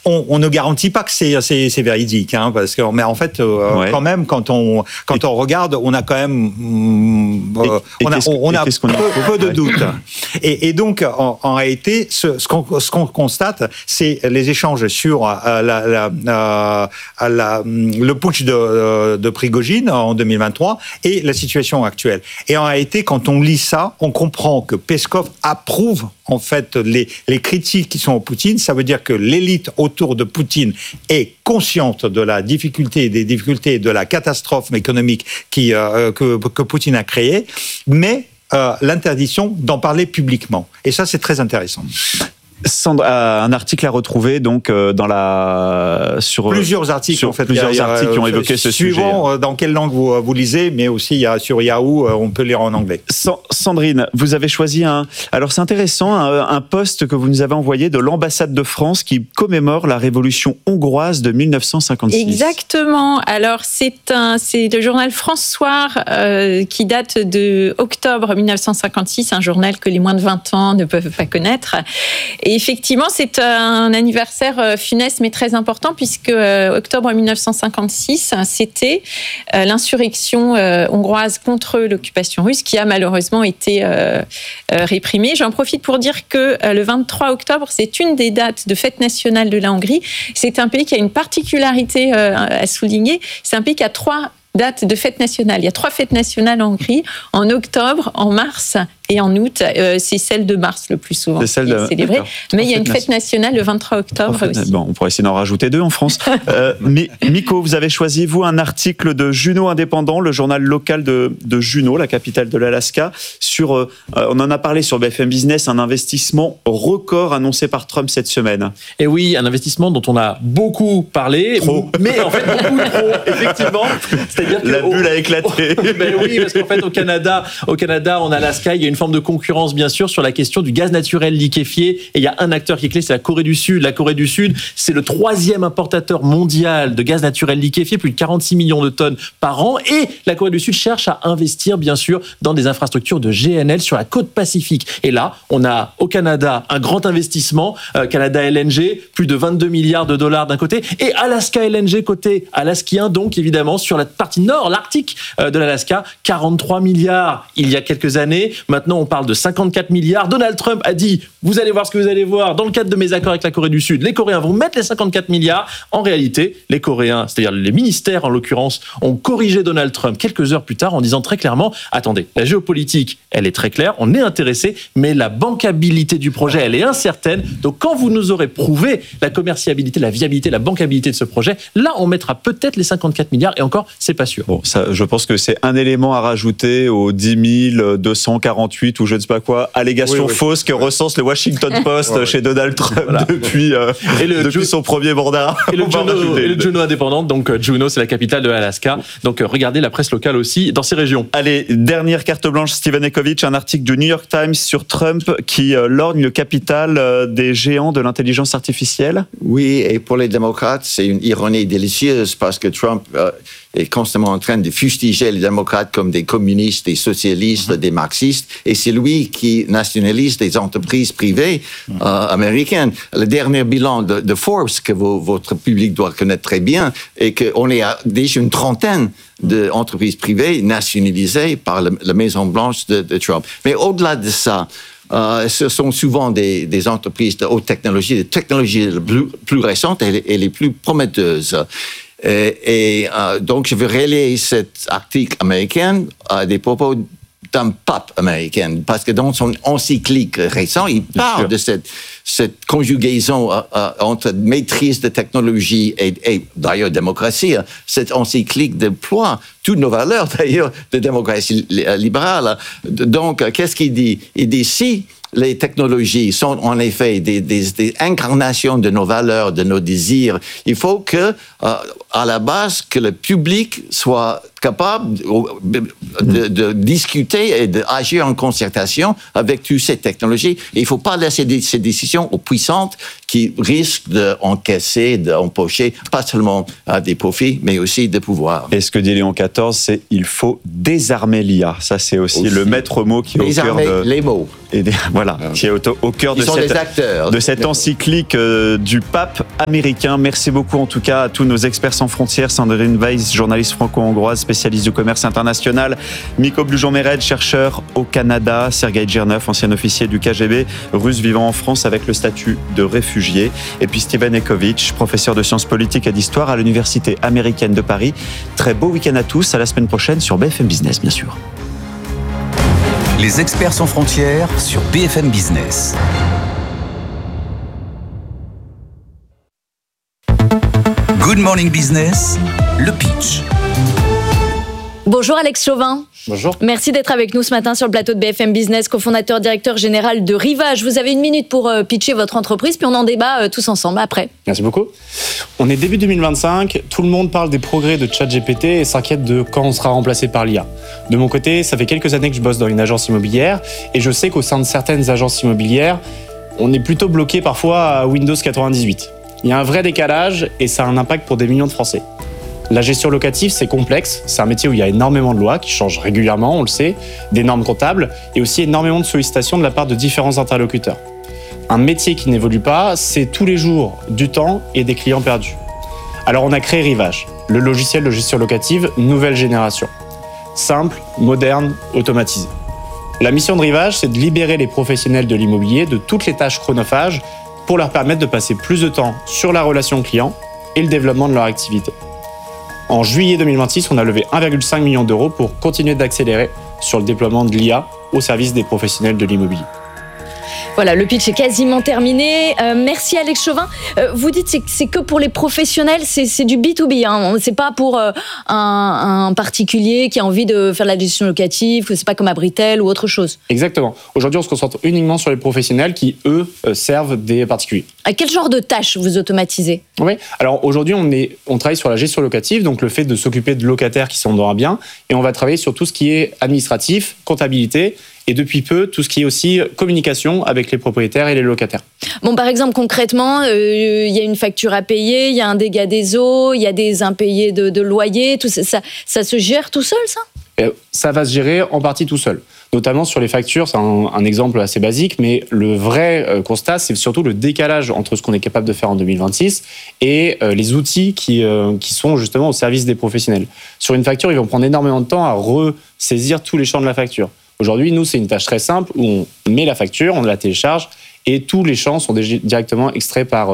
on ne garantit pas que c'est véridique, hein, parce que, mais en fait, quand même, quand on regarde, on a quand même, on a peu de doutes. Et donc, en réalité, ce qu'on constate, c'est les échanges sur le putsch de Prigojine en 2023 et la situation actuelle. Et en réalité, quand on lit ça, on comprend que Peskov approuve en fait les critiques qui sont au Poutine. Ça veut dire que l'élite autour de Poutine est consciente de la difficulté, des difficultés, de la catastrophe économique que Poutine a créée, mais l'interdiction d'en parler publiquement. Et ça, c'est très intéressant. Sandra, un article à retrouver donc sur plusieurs articles en fait, plusieurs articles qui ont évoqué ce sujet. Suivant dans quelle langue vous lisez, mais aussi il y a sur Yahoo, on peut lire en anglais. Sandrine, vous avez choisi alors c'est intéressant, un post que vous nous avez envoyé de l'ambassade de France qui commémore la révolution hongroise de 1956. Exactement. Alors c'est le journal France Soir qui date de octobre 1956, un journal que les moins de 20 ans ne peuvent pas connaître. Et effectivement, c'est un anniversaire funeste mais très important puisque octobre 1956, c'était l'insurrection hongroise contre l'occupation russe qui a malheureusement été réprimée. J'en profite pour dire que le 23 octobre, c'est une des dates de fête nationale de la Hongrie. C'est un pays qui a une particularité à souligner. C'est un pays qui a 3 dates de fête nationale. Il y a 3 fêtes nationales en Hongrie, en octobre, en mars et en août. C'est celle de mars le plus souvent qui est célébrée. Mais il y a une fête nationale le 23 octobre aussi. Bon, on pourrait essayer d'en rajouter 2 en France. Mais Miko, vous avez choisi, vous, un article de Juneau Indépendant, le journal local de Juneau, la capitale de l'Alaska, sur, on en a parlé sur BFM Business, un investissement record annoncé par Trump cette semaine. Et oui, un investissement dont on a beaucoup parlé, mais en fait beaucoup trop, effectivement. C'est-à-dire que la bulle a éclaté. Ben oui, parce qu'en fait au Canada, en Alaska, il y a une forme de concurrence bien sûr sur la question du gaz naturel liquéfié. Et il y a un acteur qui est clé, c'est la Corée du Sud. La Corée du Sud, c'est le 3e importateur mondial de gaz naturel liquéfié, plus de 46 millions de tonnes par an. Et la Corée du Sud cherche à investir bien sûr dans des infrastructures de GNL sur la côte Pacifique. Et là, on a au Canada un grand investissement, Canada LNG, plus de 22 milliards de dollars d'un côté, et Alaska LNG côté alaskien, donc évidemment sur la partie nord, l'Arctique de l'Alaska, 43 milliards il y a quelques années. Maintenant, on parle de 54 milliards. Donald Trump a dit, vous allez voir ce que vous allez voir, dans le cadre de mes accords avec la Corée du Sud, les Coréens vont mettre les 54 milliards. En réalité, les Coréens, c'est-à-dire les ministères en l'occurrence, ont corrigé Donald Trump quelques heures plus tard en disant très clairement, attendez, la géopolitique, elle est très claire, on est intéressé, mais la bancabilité du projet, elle est incertaine. Donc quand vous nous aurez prouvé la commerciabilité, la viabilité, la bancabilité de ce projet, là, on mettra peut-être les 54 milliards, et encore, c'est pas sûr. Bon, ça, je pense que c'est un élément à rajouter aux 10 248 ou je ne sais pas quoi, allégations fausses que recense le Washington Post chez Donald Trump depuis son premier mandat. Et le Juneau Indépendant, donc Juneau, c'est la capitale de l'Alaska. Donc regardez la presse locale aussi dans ces régions. Allez, dernière carte blanche, Steven Ekovitch, un article du New York Times sur Trump qui lorgne le capital des géants de l'intelligence artificielle. Oui, et pour les démocrates, c'est une ironie délicieuse parce que Trump est constamment en train de fustiger les démocrates comme des communistes, des socialistes, des marxistes, et c'est lui qui nationalise des entreprises privées américaines. Le dernier bilan de Forbes, que votre public doit connaître très bien, est qu'on est à déjà une trentaine d'entreprises privées nationalisées par la Maison-Blanche de Trump. Mais au-delà de ça, ce sont souvent des entreprises de haute technologie, des technologies les plus récentes et les plus prometteuses. Donc, je veux relayer cet article américain à des propos d'un pape américain, parce que dans son encyclique récent, il parle de cette conjugaison entre maîtrise de technologie et d'ailleurs démocratie. Cette encyclique déploie toutes nos valeurs, d'ailleurs, de démocratie libérale. Donc, qu'est-ce qu'il dit? Il dit, si les technologies sont en effet des incarnations de nos valeurs, de nos désirs, il faut que, à la base, que le public soit capable de discuter et d'agir en concertation avec toutes ces technologies. Et il ne faut pas laisser ces décisions aux puissantes qui risquent d'encaisser, d'empocher pas seulement des profits, mais aussi des pouvoirs. Et ce que dit Léon XIV, c'est il faut désarmer l'IA. Ça, c'est aussi le maître mot qui est au cœur de... les mots. Voilà, qui est au cœur de cette encyclique du pape américain. Merci beaucoup en tout cas à tous nos experts sans frontières, Sandrine Weiss, journaliste franco-hongroise, spécialiste du commerce international, Miko Blujon-Mered, chercheur au Canada, Sergueï Djernov, ancien officier du KGB, russe vivant en France avec le statut de réfugié, et puis Steven Ekovitch, professeur de sciences politiques et d'histoire à l'Université américaine de Paris. Très beau week-end à tous, à la semaine prochaine sur BFM Business bien sûr. Les experts sans frontières sur BFM Business. Good Morning Business, le pitch. Bonjour Alex Chauvin. Bonjour. Merci d'être avec nous ce matin sur le plateau de BFM Business, cofondateur, directeur général de Rivage. Vous avez 1 minute pour pitcher votre entreprise, puis on en débat tous ensemble après. Merci beaucoup. On est début 2025, tout le monde parle des progrès de ChatGPT et s'inquiète de quand on sera remplacé par l'IA. De mon côté, ça fait quelques années que je bosse dans une agence immobilière et je sais qu'au sein de certaines agences immobilières, on est plutôt bloqué parfois à Windows 98. Il y a un vrai décalage et ça a un impact pour des millions de Français. La gestion locative, c'est complexe. C'est un métier où il y a énormément de lois qui changent régulièrement, on le sait, des normes comptables et aussi énormément de sollicitations de la part de différents interlocuteurs. Un métier qui n'évolue pas, c'est tous les jours du temps et des clients perdus. Alors on a créé Rivage, le logiciel de gestion locative nouvelle génération. Simple, moderne, automatisé. La mission de Rivage, c'est de libérer les professionnels de l'immobilier de toutes les tâches chronophages pour leur permettre de passer plus de temps sur la relation client et le développement de leur activité. En juillet 2026, on a levé 1,5 million d'euros pour continuer d'accélérer sur le déploiement de l'IA au service des professionnels de l'immobilier. Voilà, le pitch est quasiment terminé. Merci Alex Chauvin. Vous dites que c'est que pour les professionnels, c'est du B2B. Hein. C'est pas pour un particulier qui a envie de faire de la gestion locative, que c'est pas comme Abritel ou autre chose. Exactement. Aujourd'hui, on se concentre uniquement sur les professionnels qui, eux, servent des particuliers. À quel genre de tâches vous automatisez ? Oui. Alors aujourd'hui, on travaille sur la gestion locative, donc le fait de s'occuper de locataires qui sont dans un bien, et on va travailler sur tout ce qui est administratif, comptabilité, et depuis peu, tout ce qui est aussi communication avec les propriétaires et les locataires. Bon, par exemple, concrètement, il y a une facture à payer, il y a un dégât des eaux, il y a des impayés de loyer, tout ça se gère tout seul, ça ? Ça va se gérer en partie tout seul. Notamment sur les factures, c'est un exemple assez basique, mais le vrai constat, c'est surtout le décalage entre ce qu'on est capable de faire en 2026 et les outils qui sont justement au service des professionnels. Sur une facture, ils vont prendre énormément de temps à ressaisir tous les champs de la facture. Aujourd'hui, nous, c'est une tâche très simple où on met la facture, on la télécharge et tous les champs sont directement extraits par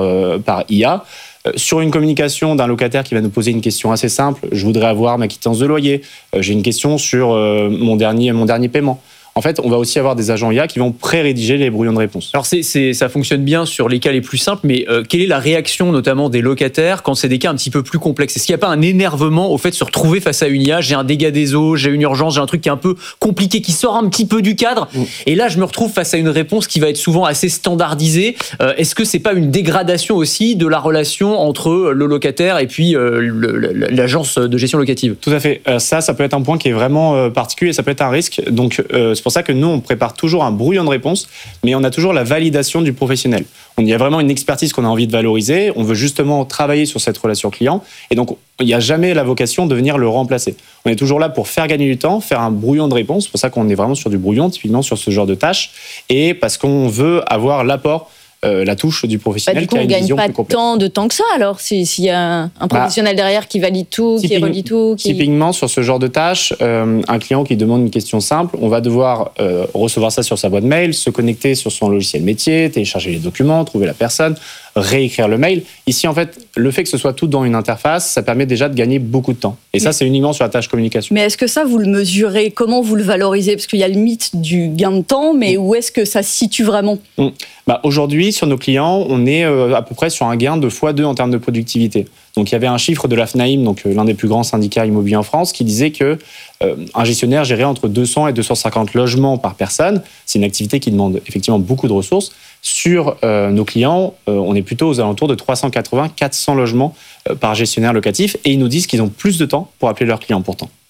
IA. Sur une communication d'un locataire qui va nous poser une question assez simple, je voudrais avoir ma quittance de loyer, j'ai une question sur mon dernier paiement. En fait, on va aussi avoir des agents IA qui vont pré-rédiger les brouillons de réponse. Alors, ça fonctionne bien sur les cas les plus simples, mais quelle est la réaction notamment des locataires quand c'est des cas un petit peu plus complexes ? Est-ce qu'il n'y a pas un énervement au fait de se retrouver face à une IA ? J'ai un dégât des eaux, j'ai une urgence, j'ai un truc qui est un peu compliqué, qui sort un petit peu du cadre. Et là, je me retrouve face à une réponse qui va être souvent assez standardisée. Est-ce que c'est pas une dégradation aussi de la relation entre le locataire et puis l'agence de gestion locative ? Tout à fait. Ça peut être un point qui est vraiment particulier, ça peut être un risque. Donc, c'est pour ça que nous, on prépare toujours un brouillon de réponse, mais on a toujours la validation du professionnel. Il y a vraiment une expertise qu'on a envie de valoriser. On veut justement travailler sur cette relation client. Et donc, il n'y a jamais la vocation de venir le remplacer. On est toujours là pour faire gagner du temps, faire un brouillon de réponse. C'est pour ça qu'on est vraiment sur du brouillon, typiquement sur ce genre de tâches. Et parce qu'on veut avoir l'apport, la touche du professionnel qui a une vision plus complète. Du coup, on ne gagne pas tant de temps que ça, alors, s'il y a un professionnel derrière qui valide tout, qui relie tout. Typiquement, sur ce genre de tâches, un client qui demande une question simple, on va devoir recevoir ça sur sa boîte mail, se connecter sur son logiciel métier, télécharger les documents, trouver la personne, réécrire le mail. Ici, en fait, le fait que ce soit tout dans une interface, ça permet déjà de gagner beaucoup de temps. Et ça, c'est uniquement sur la tâche communication. Mais est-ce que ça, vous le mesurez ? Comment vous le valorisez ? Parce qu'il y a le mythe du gain de temps, mais où est-ce que ça se situe vraiment ? Aujourd'hui, sur nos clients, on est à peu près sur un gain de x2 en termes de productivité. Donc, il y avait un chiffre de la FNAIM, donc l'un des plus grands syndicats immobiliers en France, qui disait que un gestionnaire gérait entre 200 et 250 logements par personne. C'est une activité qui demande effectivement beaucoup de ressources. Sur nos clients, on est plutôt aux alentours de 380-400 logements par gestionnaire locatif. Et ils nous disent qu'ils ont plus de temps pour appeler leurs clients pourtant.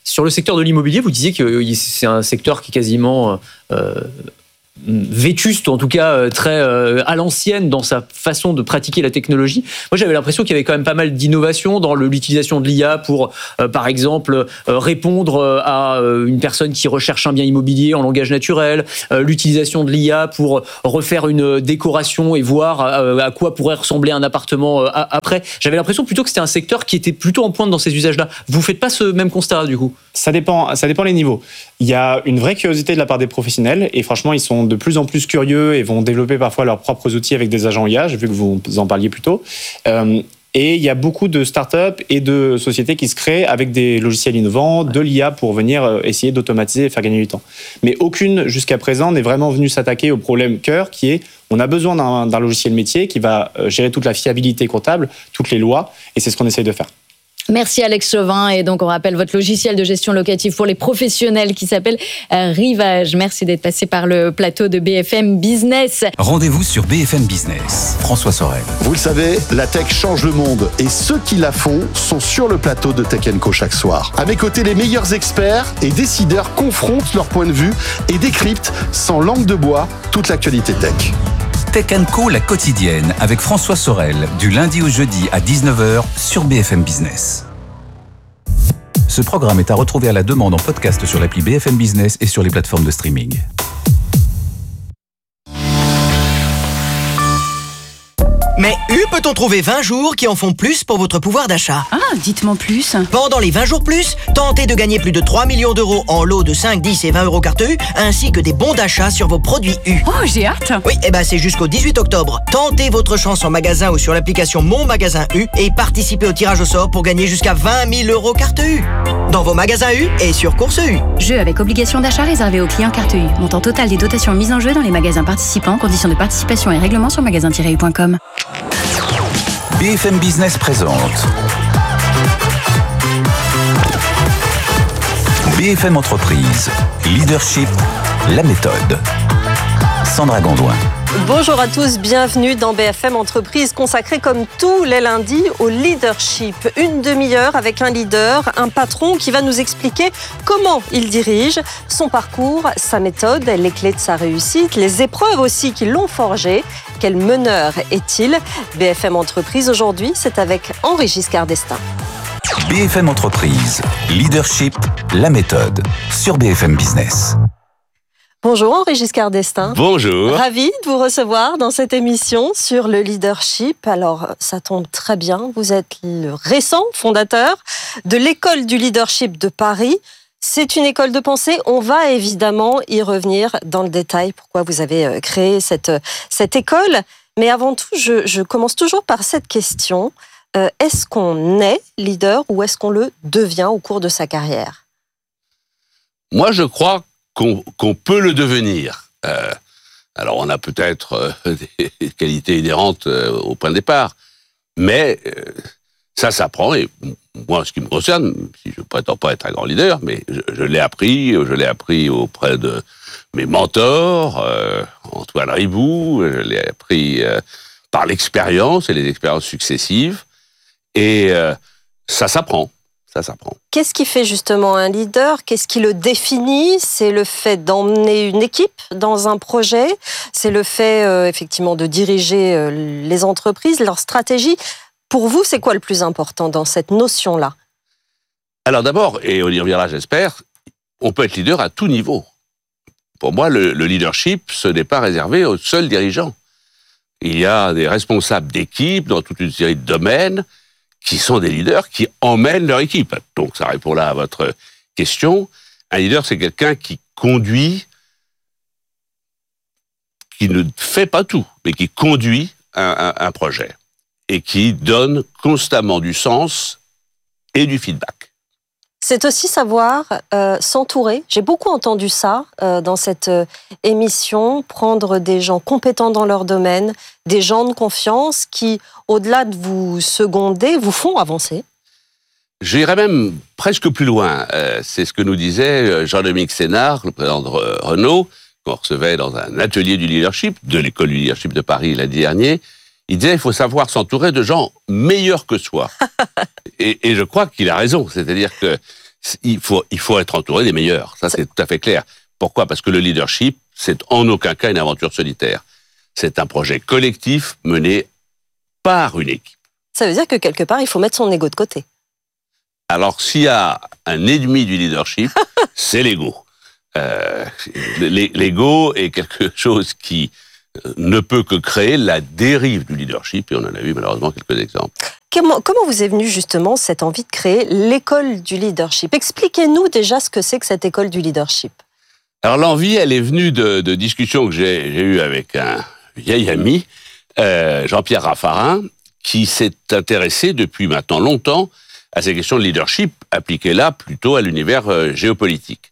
Sur le secteur de l'immobilier, vous disiez que c'est un secteur qui est quasiment vétuste, ou en tout cas très à l'ancienne dans sa façon de pratiquer la technologie. Moi, j'avais l'impression qu'il y avait quand même pas mal d'innovations dans l'utilisation de l'IA pour, par exemple, répondre à une personne qui recherche un bien immobilier en langage naturel, l'utilisation de l'IA pour refaire une décoration et voir à quoi pourrait ressembler un appartement après. J'avais l'impression plutôt que c'était un secteur qui était plutôt en pointe dans ces usages-là. Vous faites pas ce même constat, du coup? Ça dépend les niveaux. Il y a une vraie curiosité de la part des professionnels et franchement, ils sont de plus en plus curieux et vont développer parfois leurs propres outils avec des agents IA, j'ai vu que vous en parliez plus tôt. Et il y a beaucoup de startups et de sociétés qui se créent avec des logiciels innovants, de l'IA pour venir essayer d'automatiser et faire gagner du temps. Mais aucune, jusqu'à présent, n'est vraiment venue s'attaquer au problème cœur qui est on a besoin d'un logiciel métier qui va gérer toute la fiabilité comptable, toutes les lois, et c'est ce qu'on essaye de faire. Merci Alex Chauvin. Et donc on rappelle votre logiciel de gestion locative pour les professionnels qui s'appelle Rivage. Merci d'être passé par le plateau de BFM Business. Rendez-vous sur BFM Business. François Sorel. Vous le savez, la tech change le monde et ceux qui la font sont sur le plateau de Tech & Co chaque soir. À mes côtés, les meilleurs experts et décideurs confrontent leur point de vue et décryptent sans langue de bois toute l'actualité tech. Tech & Co, la quotidienne, avec François Sorel, du lundi au jeudi à 19h sur BFM Business. Ce programme est à retrouver à la demande en podcast sur l'appli BFM Business et sur les plateformes de streaming. Mais peut-on trouver 20 jours qui en font plus pour votre pouvoir d'achat? Ah, dites-moi plus. Pendant les 20 jours plus, tentez de gagner plus de 3 millions d'euros en lots de 5, 10 et 20 euros carte U, ainsi que des bons d'achat sur vos produits U. Oh, j'ai hâte. Oui, c'est jusqu'au 18 octobre. Tentez votre chance en magasin ou sur l'application Mon Magasin U et participez au tirage au sort pour gagner jusqu'à 20 000 euros carte U. Dans vos magasins U et sur Course U. Jeu avec obligation d'achat réservé aux clients carte U. Montant total des dotations mises en jeu dans les magasins participants. Conditions de participation et règlements sur magasin-u.com. BFM Business présente BFM Entreprise, Leadership, la méthode. Sandra Gondouin. Bonjour à tous, bienvenue dans BFM Entreprise, consacrée comme tous les lundis au leadership. Une demi-heure avec un leader, un patron qui va nous expliquer comment il dirige, son parcours, sa méthode, les clés de sa réussite, les épreuves aussi qui l'ont forgé. Quel meneur est-il? BFM Entreprise aujourd'hui, c'est avec Henri Giscard d'Estaing. BFM Entreprise, Leadership, la méthode, sur BFM Business. Bonjour Henri Giscard d'Estaing. Bonjour. Ravi de vous recevoir dans cette émission sur le leadership. Alors, ça tombe très bien, vous êtes le récent fondateur de l'école du leadership de Paris. C'est une école de pensée, on va évidemment y revenir dans le détail, pourquoi vous avez créé cette école. Mais avant tout, je commence toujours par cette question. Est-ce qu'on est leader ou est-ce qu'on le devient au cours de sa carrière? Moi, je crois qu'on peut le devenir. Alors, on a peut-être des qualités inhérentes au point de départ, mais ça s'apprend. Et moi, ce qui me concerne, si je ne prétends pas être un grand leader, mais je l'ai appris auprès de mes mentors, Antoine Riboud, je l'ai appris par l'expérience et les expériences successives, et ça s'apprend. Ça s'apprend. Qu'est-ce qui fait justement un leader? Qu'est-ce qui le définit? C'est le fait d'emmener une équipe dans un projet? C'est le fait effectivement de diriger les entreprises, leur stratégie? Pour vous, c'est quoi le plus important dans cette notion-là? Alors d'abord, et on y reviendra j'espère, on peut être leader à tout niveau. Pour moi, le leadership, ce n'est pas réservé aux seuls dirigeants. Il y a des responsables d'équipe dans toute une série de domaines qui sont des leaders qui emmènent leur équipe. Donc, ça répond là à votre question. Un leader, c'est quelqu'un qui conduit, qui ne fait pas tout, mais qui conduit un projet et qui donne constamment du sens et du feedback. C'est aussi savoir s'entourer. J'ai beaucoup entendu ça dans cette émission, prendre des gens compétents dans leur domaine, des gens de confiance qui, au-delà de vous seconder, vous font avancer. J'irais même presque plus loin. C'est ce que nous disait Jean-Dominique Sénard, le président de Renault, qu'on recevait dans un atelier du leadership, de l'école du leadership de Paris l'année dernière. Il disait qu'il faut savoir s'entourer de gens meilleurs que soi. et je crois qu'il a raison. C'est-à-dire que il faut être entouré des meilleurs. Ça, c'est tout à fait clair. Pourquoi ? Parce que le leadership, c'est en aucun cas une aventure solitaire. C'est un projet collectif mené par une équipe. Ça veut dire que quelque part, il faut mettre son ego de côté. Alors, s'il y a un ennemi du leadership, c'est l'ego. L'ego est quelque chose qui ne peut que créer la dérive du leadership, et on en a vu malheureusement quelques exemples. Comment vous est venue justement cette envie de créer l'école du leadership ? Expliquez-nous déjà ce que c'est que cette école du leadership. Alors l'envie, elle est venue de discussions que j'ai eues avec un vieil ami, Jean-Pierre Raffarin, qui s'est intéressé depuis maintenant longtemps à ces questions de leadership, appliquées là plutôt à l'univers géopolitique.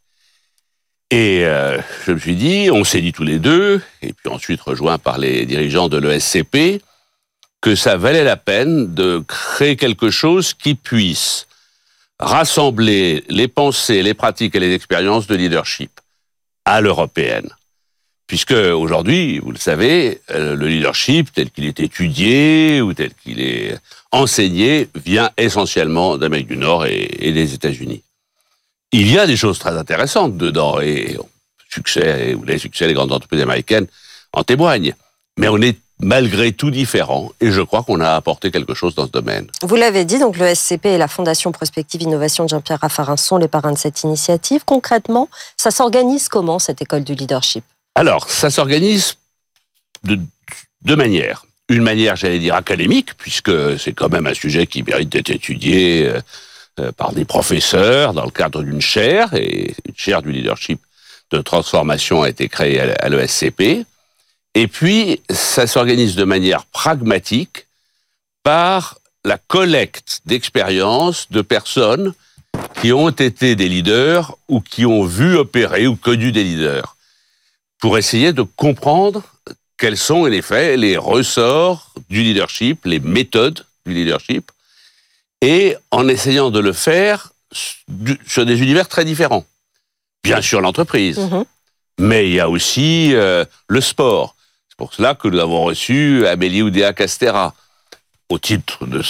Et je me suis dit, on s'est dit tous les deux, et puis ensuite rejoint par les dirigeants de l'ESCP, que ça valait la peine de créer quelque chose qui puisse rassembler les pensées, les pratiques et les expériences de leadership à l'européenne. Puisque aujourd'hui, vous le savez, le leadership tel qu'il est étudié ou tel qu'il est enseigné vient essentiellement d'Amérique du Nord et des États-Unis. Il y a des choses très intéressantes dedans, et les succès des grandes entreprises américaines en témoignent. Mais on est malgré tout différents, et je crois qu'on a apporté quelque chose dans ce domaine. Vous l'avez dit, donc le SCP et la Fondation Prospective Innovation de Jean-Pierre Raffarin sont les parrains de cette initiative. Concrètement, ça s'organise comment, cette école du leadership ? Alors, ça s'organise de deux manières. Une manière, j'allais dire, académique, puisque c'est quand même un sujet qui mérite d'être étudié par des professeurs dans le cadre d'une chaire, et une chaire du leadership de transformation a été créée à l'ESCP. Et puis, ça s'organise de manière pragmatique par la collecte d'expériences de personnes qui ont été des leaders ou qui ont vu opérer ou connu des leaders, pour essayer de comprendre quels sont en effet les ressorts du leadership, les méthodes du leadership, et en essayant de le faire sur des univers très différents. Bien sûr l'entreprise, mais il y a aussi le sport. C'est pour cela que nous avons reçu Amélie Oudéa-Castéra, au titre de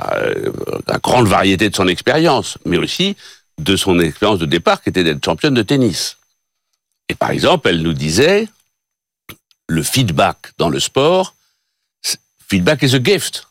la grande variété de son expérience, mais aussi de son expérience de départ, qui était d'être championne de tennis. Et par exemple, elle nous disait, le feedback dans le sport, feedback is a gift.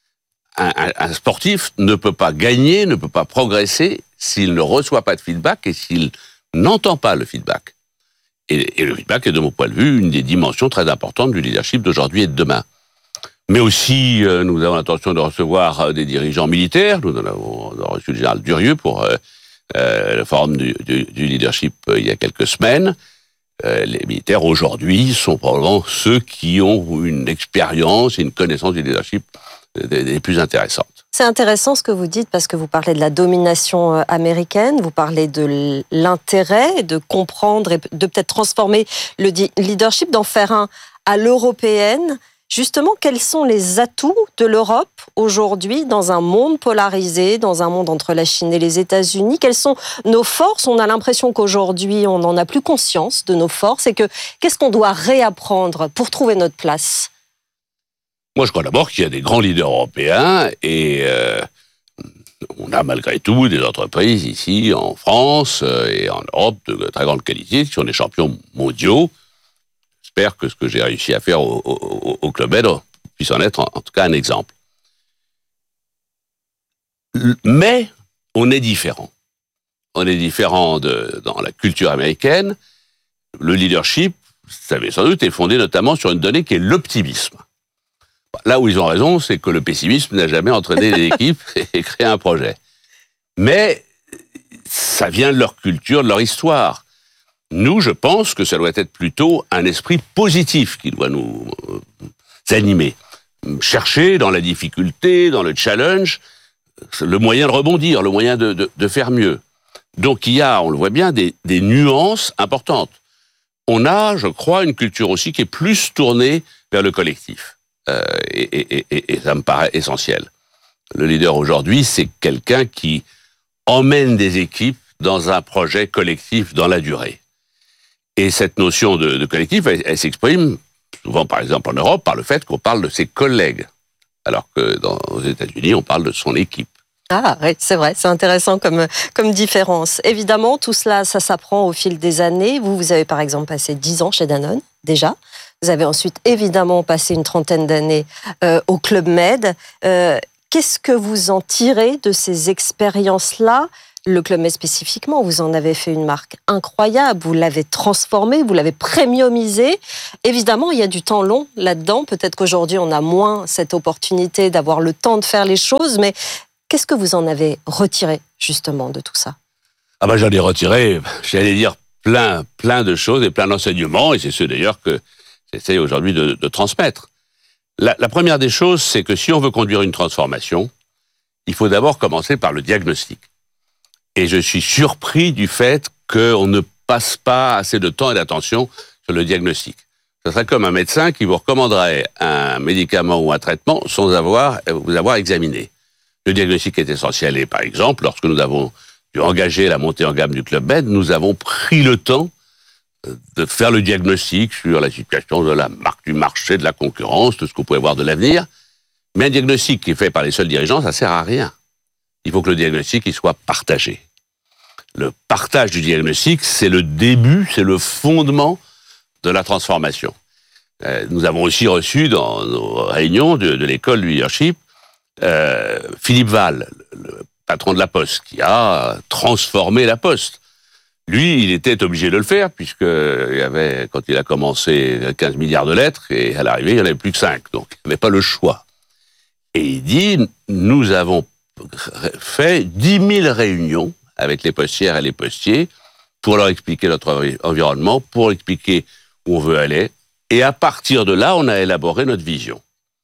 Un sportif ne peut pas gagner, ne peut pas progresser s'il ne reçoit pas de feedback et s'il n'entend pas le feedback. Et le feedback est, de mon point de vue, une des dimensions très importantes du leadership d'aujourd'hui et de demain. Mais aussi, nous avons l'intention de recevoir des dirigeants militaires. Nous en avons reçu le général Durieux pour le forum du leadership il y a quelques semaines. Les militaires aujourd'hui sont probablement ceux qui ont une expérience et une connaissance du leadership des plus intéressantes. C'est intéressant ce que vous dites, parce que vous parlez de la domination américaine, vous parlez de l'intérêt de comprendre et de peut-être transformer le leadership, d'en faire un à l'européenne. Justement, quels sont les atouts de l'Europe aujourd'hui dans un monde polarisé, dans un monde entre la Chine et les États-Unis ? Quelles sont nos forces ? On a l'impression qu'aujourd'hui, on n'en a plus conscience de nos forces. Et qu'est-ce qu'on doit réapprendre pour trouver notre place ? Moi, je crois d'abord qu'il y a des grands leaders européens, et on a malgré tout des entreprises ici en France et en Europe de très grande qualité, qui sont des champions mondiaux. J'espère que ce que j'ai réussi à faire au Club Med puisse en être en tout cas un exemple. Mais on est différent. On est différent dans la culture américaine. Le leadership, vous savez sans doute, est fondé notamment sur une donnée qui est l'optimisme. Là où ils ont raison, c'est que le pessimisme n'a jamais entraîné les équipes et créé un projet. Mais ça vient de leur culture, de leur histoire. Nous, je pense que ça doit être plutôt un esprit positif qui doit nous animer. Chercher dans la difficulté, dans le challenge, le moyen de rebondir, le moyen de faire mieux. Donc il y a, on le voit bien, des nuances importantes. On a, je crois, une culture aussi qui est plus tournée vers le collectif. Et ça me paraît essentiel. Le leader aujourd'hui, c'est quelqu'un qui emmène des équipes dans un projet collectif dans la durée. Et cette notion de collectif, elle s'exprime souvent, par exemple en Europe, par le fait qu'on parle de ses collègues, alors que aux États-Unis, on parle de son équipe. Ah oui, c'est vrai, c'est intéressant comme différence. Évidemment, tout cela, ça s'apprend au fil des années. Vous avez par exemple passé 10 ans chez Danone, déjà. Vous avez ensuite évidemment passé une trentaine d'années au Club Med. Qu'est-ce que vous en tirez de ces expériences-là ? Le Club Med spécifiquement, vous en avez fait une marque incroyable, vous l'avez transformé, vous l'avez premiumisé. Évidemment, il y a du temps long là-dedans. Peut-être qu'aujourd'hui, on a moins cette opportunité d'avoir le temps de faire les choses, mais qu'est-ce que vous en avez retiré justement de tout ça ? Ah ben, j'en ai retiré, j'allais dire, plein de choses et plein d'enseignements, et c'est ce d'ailleurs que j'essaie aujourd'hui de transmettre. La première des choses, c'est que si on veut conduire une transformation, il faut d'abord commencer par le diagnostic. Et je suis surpris du fait qu'on ne passe pas assez de temps et d'attention sur le diagnostic. Ce serait comme un médecin qui vous recommanderait un médicament ou un traitement sans vous avoir examiné. Le diagnostic est essentiel. Et par exemple, lorsque nous avons dû engager la montée en gamme du Club Med, nous avons pris le temps de faire le diagnostic sur la situation de la marque, du marché, de la concurrence, de ce qu'on pouvait voir de l'avenir. Mais un diagnostic qui est fait par les seuls dirigeants, ça sert à rien. Il faut que le diagnostic il soit partagé. Le partage du diagnostic, c'est le début, c'est le fondement de la transformation. Nous avons aussi reçu dans nos réunions de l'école du leadership Philippe Val, le patron de la Poste, qui a transformé la Poste. Lui, il était obligé de le faire, puisque il y avait, quand il a commencé, 15 milliards de lettres, et à l'arrivée, il n'y en avait plus que 5. Donc, il n'avait pas le choix. Et il dit, nous avons fait 10 000 réunions avec les postières et les postiers pour leur expliquer notre environnement, pour expliquer où on veut aller. Et à partir de là, on a élaboré notre vision.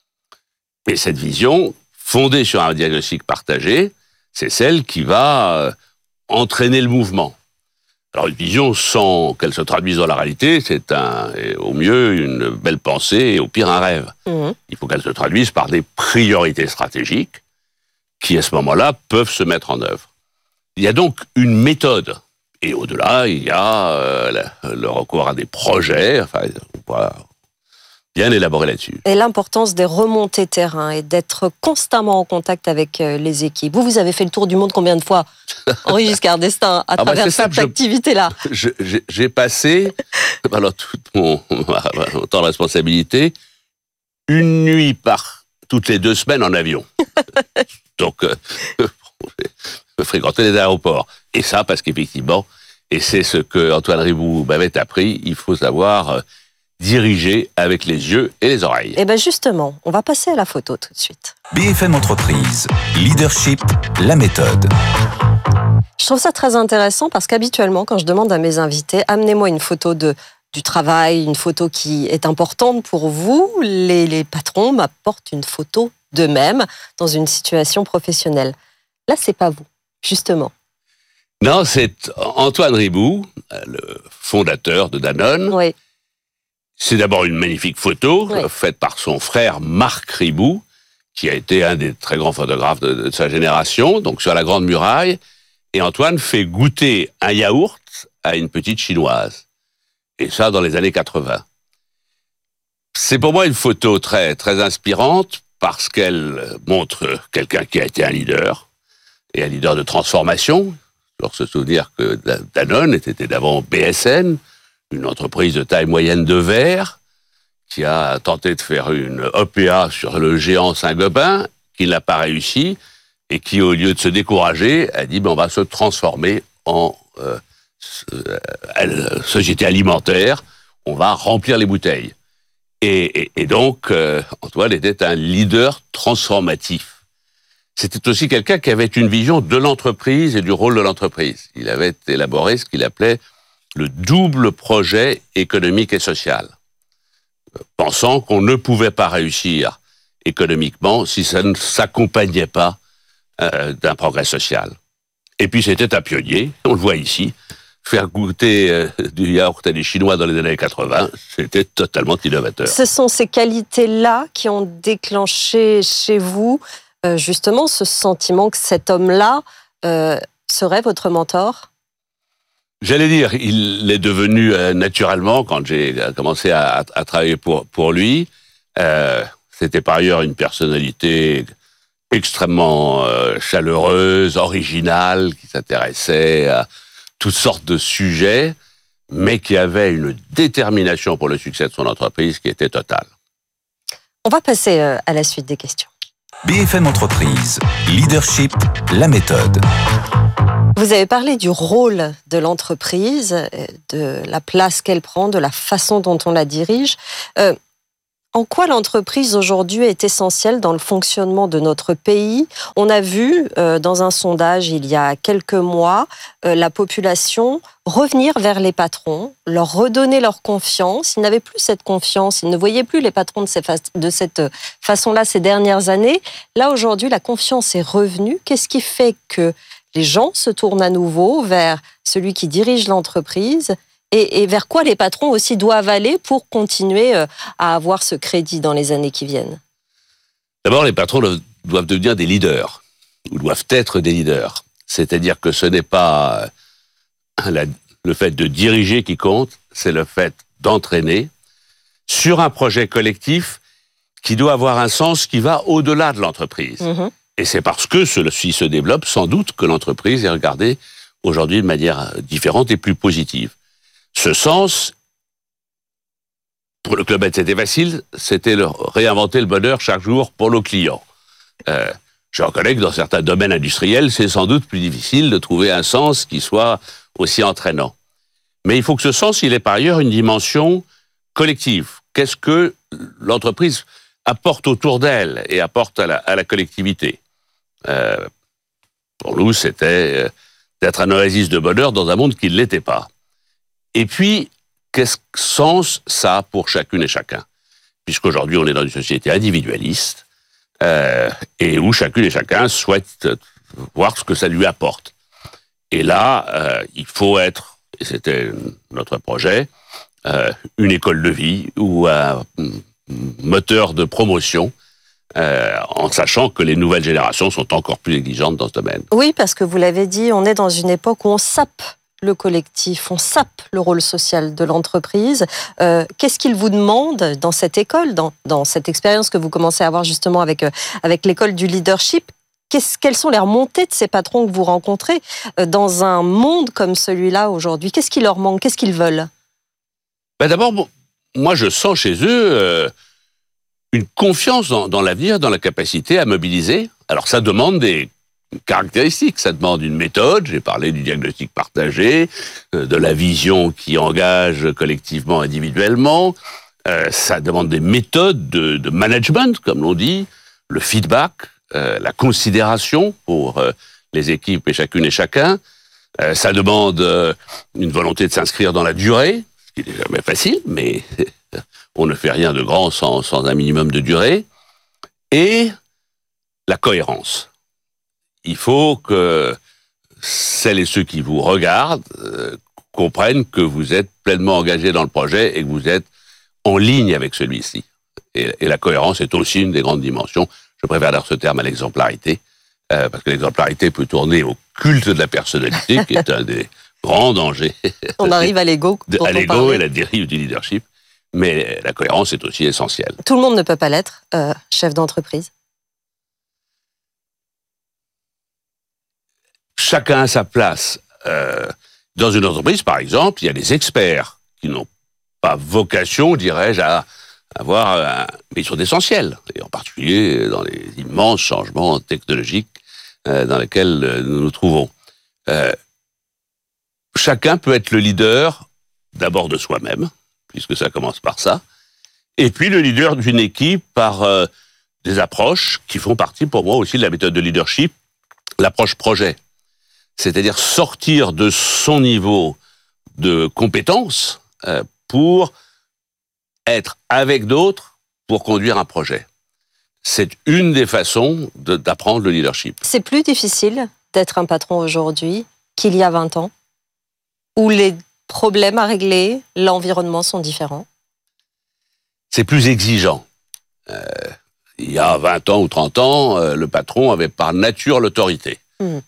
Et cette vision, fondée sur un diagnostic partagé, c'est celle qui va entraîner le mouvement. Alors une vision sans qu'elle se traduise dans la réalité, c'est au mieux une belle pensée et au pire un rêve. Il faut qu'elle se traduise par des priorités stratégiques qui, à ce moment-là, peuvent se mettre en œuvre. Il y a donc une méthode. Et au-delà, il y a le recours à des projets. Enfin, on va bien élaborer là-dessus. Et l'importance des remontées terrain et d'être constamment en contact avec les équipes. Vous avez fait le tour du monde combien de fois, Henri Giscard d'Estaing, à travers cette activité-là ? J'ai passé, alors tout mon temps de responsabilité, une nuit toutes les 2 semaines en avion. Donc, je fréquentais les aéroports. Et ça, parce qu'effectivement, et c'est ce que Antoine Riboud m'avait appris, il faut savoir diriger avec les yeux et les oreilles. Et bien justement, on va passer à la photo tout de suite. BFM Entreprise, leadership, la méthode. Je trouve ça très intéressant parce qu'habituellement, quand je demande à mes invités, amenez-moi une photo du travail, une photo qui est importante pour vous, les patrons m'apportent une photo d'eux-mêmes dans une situation professionnelle. Là, c'est pas vous, justement. Non, c'est Antoine Riboud, le fondateur de Danone. Oui. C'est d'abord une magnifique photo faite par son frère Marc Riboud, qui a été un des très grands photographes de sa génération, donc sur la Grande Muraille. Et Antoine fait goûter un yaourt à une petite chinoise. Et ça, dans les années 80. C'est pour moi une photo très, très inspirante parce qu'elle montre quelqu'un qui a été un leader, et un leader de transformation. Alors, se souvenir que Danone était d'avant BSN, une entreprise de taille moyenne de verre, qui a tenté de faire une OPA sur le géant Saint-Gobain, qui n'a pas réussi, et qui, au lieu de se décourager, a dit on va se transformer en société alimentaire, on va remplir les bouteilles. Et donc, Antoine était un leader transformatif. C'était aussi quelqu'un qui avait une vision de l'entreprise et du rôle de l'entreprise. Il avait élaboré ce qu'il appelait le double projet économique et social, pensant qu'on ne pouvait pas réussir économiquement si ça ne s'accompagnait pas d'un progrès social. Et puis c'était un pionnier, on le voit ici, faire goûter du yaourt à des Chinois dans les années 80, c'était totalement innovateur. Ce sont ces qualités-là qui ont déclenché chez vous justement ce sentiment que cet homme-là serait votre mentor ? J'allais dire, il est devenu naturellement, quand j'ai commencé à travailler pour lui, c'était par ailleurs une personnalité extrêmement chaleureuse, originale, qui s'intéressait à toutes sortes de sujets, mais qui avait une détermination pour le succès de son entreprise qui était totale. On va passer à la suite des questions. BFM Entreprise, leadership, la méthode. Vous avez parlé du rôle de l'entreprise, de la place qu'elle prend, de la façon dont on la dirige. En quoi l'entreprise aujourd'hui est essentielle dans le fonctionnement de notre pays? On a vu dans un sondage il y a quelques mois la population revenir vers les patrons, leur redonner leur confiance. Ils n'avaient plus cette confiance, ils ne voyaient plus les patrons de cette façon-là ces dernières années. Là aujourd'hui, la confiance est revenue. Qu'est-ce qui fait que les gens se tournent à nouveau vers celui qui dirige l'entreprise? Et vers quoi les patrons aussi doivent aller pour continuer à avoir ce crédit dans les années qui viennent? D'abord, les patrons doivent devenir des leaders, ou doivent être des leaders. C'est-à-dire que ce n'est pas le fait de diriger qui compte, c'est le fait d'entraîner sur un projet collectif qui doit avoir un sens qui va au-delà de l'entreprise. Mmh. Et c'est parce que celui se développe, sans doute, que l'entreprise est regardée aujourd'hui de manière différente et plus positive. Ce sens, pour le Club Med, c'était facile, c'était réinventer le bonheur chaque jour pour nos clients. Je reconnais que dans certains domaines industriels, c'est sans doute plus difficile de trouver un sens qui soit aussi entraînant. Mais il faut que ce sens, il ait par ailleurs une dimension collective. Qu'est-ce que l'entreprise apporte autour d'elle et apporte à la collectivité? Pour nous, c'était d'être un oasis de bonheur dans un monde qui ne l'était pas. Et puis, quel sens ça a pour chacune et chacun? Puisqu'aujourd'hui, on est dans une société individualiste et où chacune et chacun souhaite voir ce que ça lui apporte. Et là, il faut être, et c'était notre projet, une école de vie ou un moteur de promotion, en sachant que les nouvelles générations sont encore plus exigeantes dans ce domaine. Oui, parce que vous l'avez dit, on est dans une époque où on sape le collectif, on sape le rôle social de l'entreprise. Qu'est-ce qu'ils vous demandent dans cette école, dans cette expérience que vous commencez à avoir justement avec l'école du leadership? Quelles sont les remontées de ces patrons que vous rencontrez dans un monde comme celui-là aujourd'hui? Qu'est-ce qui leur manque? Qu'est-ce qu'ils veulent? D'abord, moi je sens chez eux une confiance dans l'avenir, dans la capacité à mobiliser. Alors ça demande des caractéristiques, ça demande une méthode, j'ai parlé du diagnostic partagé, de la vision qui engage collectivement, individuellement, ça demande des méthodes de management, comme l'on dit, le feedback, la considération pour les équipes et chacune et chacun, ça demande une volonté de s'inscrire dans la durée, ce qui n'est jamais facile, mais on ne fait rien de grand sans un minimum de durée, et la cohérence. Il faut que celles et ceux qui vous regardent comprennent que vous êtes pleinement engagés dans le projet et que vous êtes en ligne avec celui-ci. Et la cohérence est aussi une des grandes dimensions. Je préfère dire ce terme à l'exemplarité, parce que l'exemplarité peut tourner au culte de la personnalité, qui est un des grands dangers. On arrive à l'ego. À l'ego et la dérive du leadership. Mais la cohérence est aussi essentielle. Tout le monde ne peut pas l'être, chef d'entreprise. Chacun a sa place. Dans une entreprise, par exemple, il y a des experts qui n'ont pas vocation, dirais-je, à avoir mais ils sont essentiels, et en particulier dans les immenses changements technologiques dans lesquels nous nous trouvons. Chacun peut être le leader, d'abord de soi-même, puisque ça commence par ça, et puis le leader d'une équipe par des approches qui font partie pour moi aussi de la méthode de leadership, l'approche projet. C'est-à-dire sortir de son niveau de compétence pour être avec d'autres pour conduire un projet. C'est une des façons d'apprendre le leadership. C'est plus difficile d'être un patron aujourd'hui qu'il y a 20 ans, où les problèmes à régler, l'environnement sont différents? C'est plus exigeant. Il y a 20 ans ou 30 ans, le patron avait par nature l'autorité.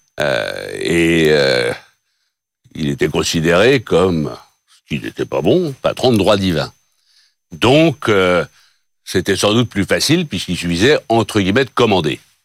Il était considéré comme, ce qui n'était pas bon, patron de droit divin. Donc, c'était sans doute plus facile puisqu'il suffisait, entre guillemets, de commander. Je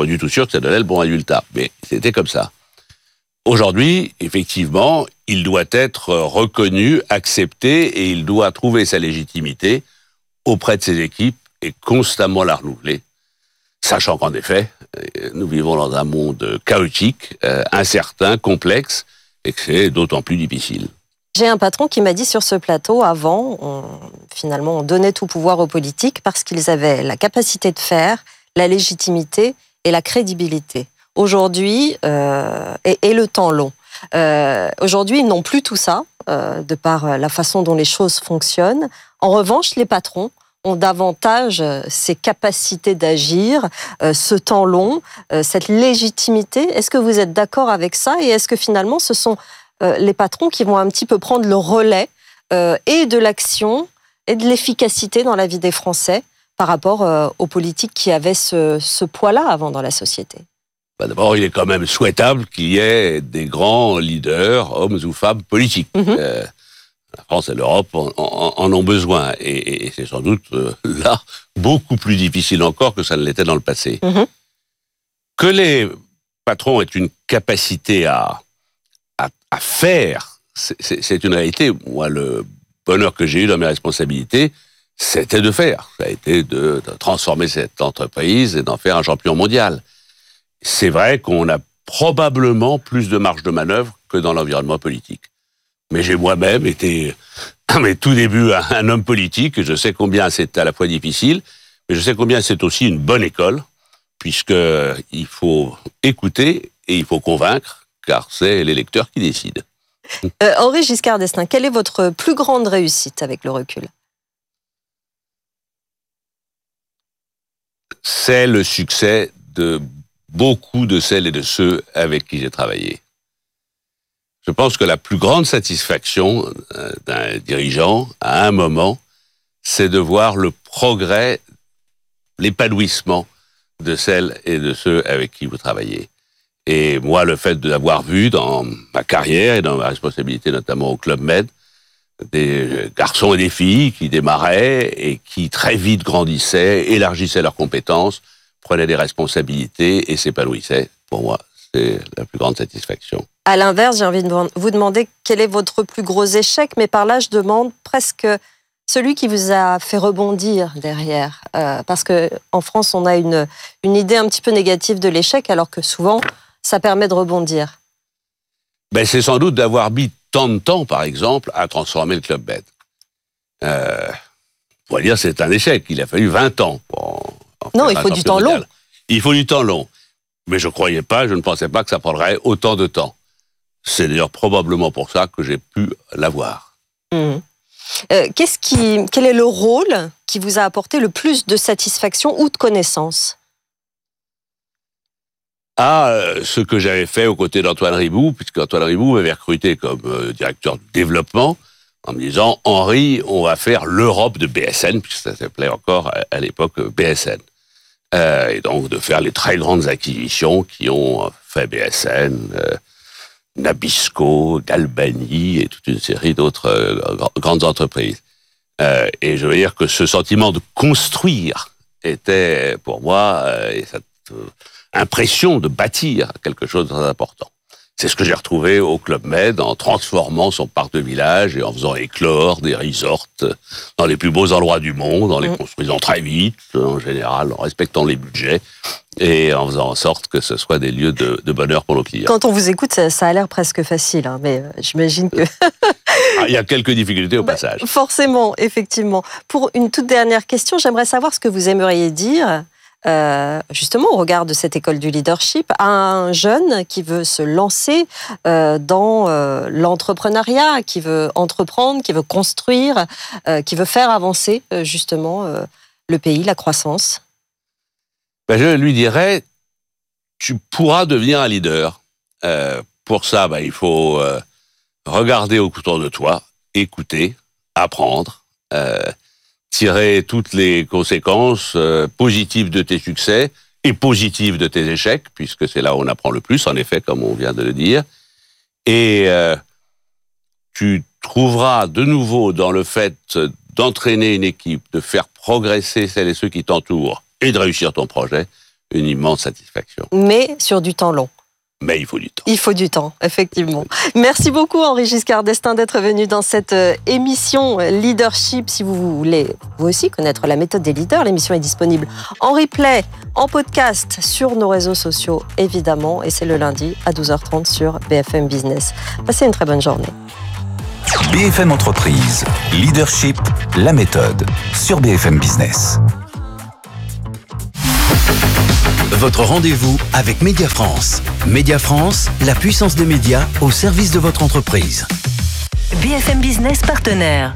pas du tout sûr que ça donnait le bon résultat. Mais c'était comme ça. Aujourd'hui, effectivement, il doit être reconnu, accepté, et il doit trouver sa légitimité auprès de ses équipes et constamment la renouveler. Sachant qu'en effet, nous vivons dans un monde chaotique, incertain, complexe, et que c'est d'autant plus difficile. J'ai un patron qui m'a dit sur ce plateau, finalement, on donnait tout pouvoir aux politiques parce qu'ils avaient la capacité de faire, la légitimité et la crédibilité. Aujourd'hui, et le temps long. Aujourd'hui, ils n'ont plus tout ça, de par la façon dont les choses fonctionnent. En revanche, les patrons ont davantage ces capacités d'agir, ce temps long, cette légitimité. Est-ce que vous êtes d'accord avec ça? Et est-ce que finalement, ce sont les patrons qui vont un petit peu prendre le relais et de l'action et de l'efficacité dans la vie des Français par rapport aux politiques qui avaient ce poids-là avant dans la société? D'abord, il est quand même souhaitable qu'il y ait des grands leaders, hommes ou femmes politiques. La France et l'Europe en ont besoin. Et c'est sans doute là beaucoup plus difficile encore que ça ne l'était dans le passé. Que les patrons aient une capacité à faire, c'est une réalité. Moi, le bonheur que j'ai eu dans mes responsabilités, c'était de faire. Ça a été de transformer cette entreprise et d'en faire un champion mondial. C'est vrai qu'on a probablement plus de marge de manœuvre que dans l'environnement politique. Mais j'ai moi-même été, à mes tout débuts, un homme politique, et je sais combien c'est à la fois difficile, mais je sais combien c'est aussi une bonne école, puisqu'il faut écouter et il faut convaincre, car c'est l'électeur qui décide. Henri Giscard d'Estaing, quelle est votre plus grande réussite avec le recul? C'est le succès de beaucoup de celles et de ceux avec qui j'ai travaillé. Je pense que la plus grande satisfaction d'un dirigeant, à un moment, c'est de voir le progrès, l'épanouissement de celles et de ceux avec qui vous travaillez. Et moi, le fait d'avoir vu dans ma carrière et dans ma responsabilité, notamment au Club Med, des garçons et des filles qui démarraient et qui très vite grandissaient, élargissaient leurs compétences, prenaient des responsabilités et s'épanouissaient, pour moi, c'est la plus grande satisfaction. À l'inverse, j'ai envie de vous demander quel est votre plus gros échec, mais par là, je demande presque celui qui vous a fait rebondir derrière. Parce qu'en France, on a une idée un petit peu négative de l'échec, alors que souvent, ça permet de rebondir. C'est sans doute d'avoir mis tant de temps, par exemple, à transformer le Club Med. On pourrait dire que c'est un échec. Il a fallu 20 ans. Non, il faut du temps long. Il faut du temps long. Mais je ne pensais pas que ça prendrait autant de temps. C'est d'ailleurs probablement pour ça que j'ai pu l'avoir. Quel est le rôle qui vous a apporté le plus de satisfaction ou de connaissance? Ce que j'avais fait aux côtés d'Antoine Riboud, puisque Antoine Riboud m'avait recruté comme directeur du développement, en me disant « Henri, on va faire l'Europe de BSN », puisque ça s'appelait encore à l'époque BSN. Et donc de faire les très grandes acquisitions qui ont fait BSN, Nabisco, Galbani et toute une série d'autres grandes entreprises. Et je veux dire que ce sentiment de construire était pour moi cette impression de bâtir quelque chose de très important. C'est ce que j'ai retrouvé au Club Med en transformant son parc de village et en faisant éclore des resorts dans les plus beaux endroits du monde, en les construisant très vite, en général, en respectant les budgets et en faisant en sorte que ce soit des lieux de bonheur pour nos clients. Quand on vous écoute, ça a l'air presque facile, mais j'imagine que... Il y a quelques difficultés au passage. Forcément, effectivement. Pour une toute dernière question, j'aimerais savoir ce que vous aimeriez dire justement au regard de cette école du leadership à un jeune qui veut se lancer dans l'entrepreneuriat, qui veut entreprendre, qui veut construire, qui veut faire avancer justement le pays, la croissance. Je lui dirais, tu pourras devenir un leader. Pour ça, il faut regarder autour de toi, écouter, apprendre, tirer toutes les conséquences positives de tes succès et positives de tes échecs, puisque c'est là où on apprend le plus, en effet, comme on vient de le dire. Et tu trouveras de nouveau dans le fait d'entraîner une équipe, de faire progresser celles et ceux qui t'entourent et de réussir ton projet, une immense satisfaction. Mais sur du temps long. Mais il faut du temps. Il faut du temps, effectivement. Merci beaucoup Henri Giscard d'Estaing d'être venu dans cette émission Leadership. Si vous voulez vous aussi connaître la méthode des leaders, l'émission est disponible en replay, en podcast sur nos réseaux sociaux évidemment. Et c'est le lundi à 12h30 sur BFM Business. Passez une très bonne journée. BFM Entreprise, Leadership, la méthode sur BFM Business. Votre rendez-vous avec Média France. Média France, la puissance des médias au service de votre entreprise. BFM Business partenaire.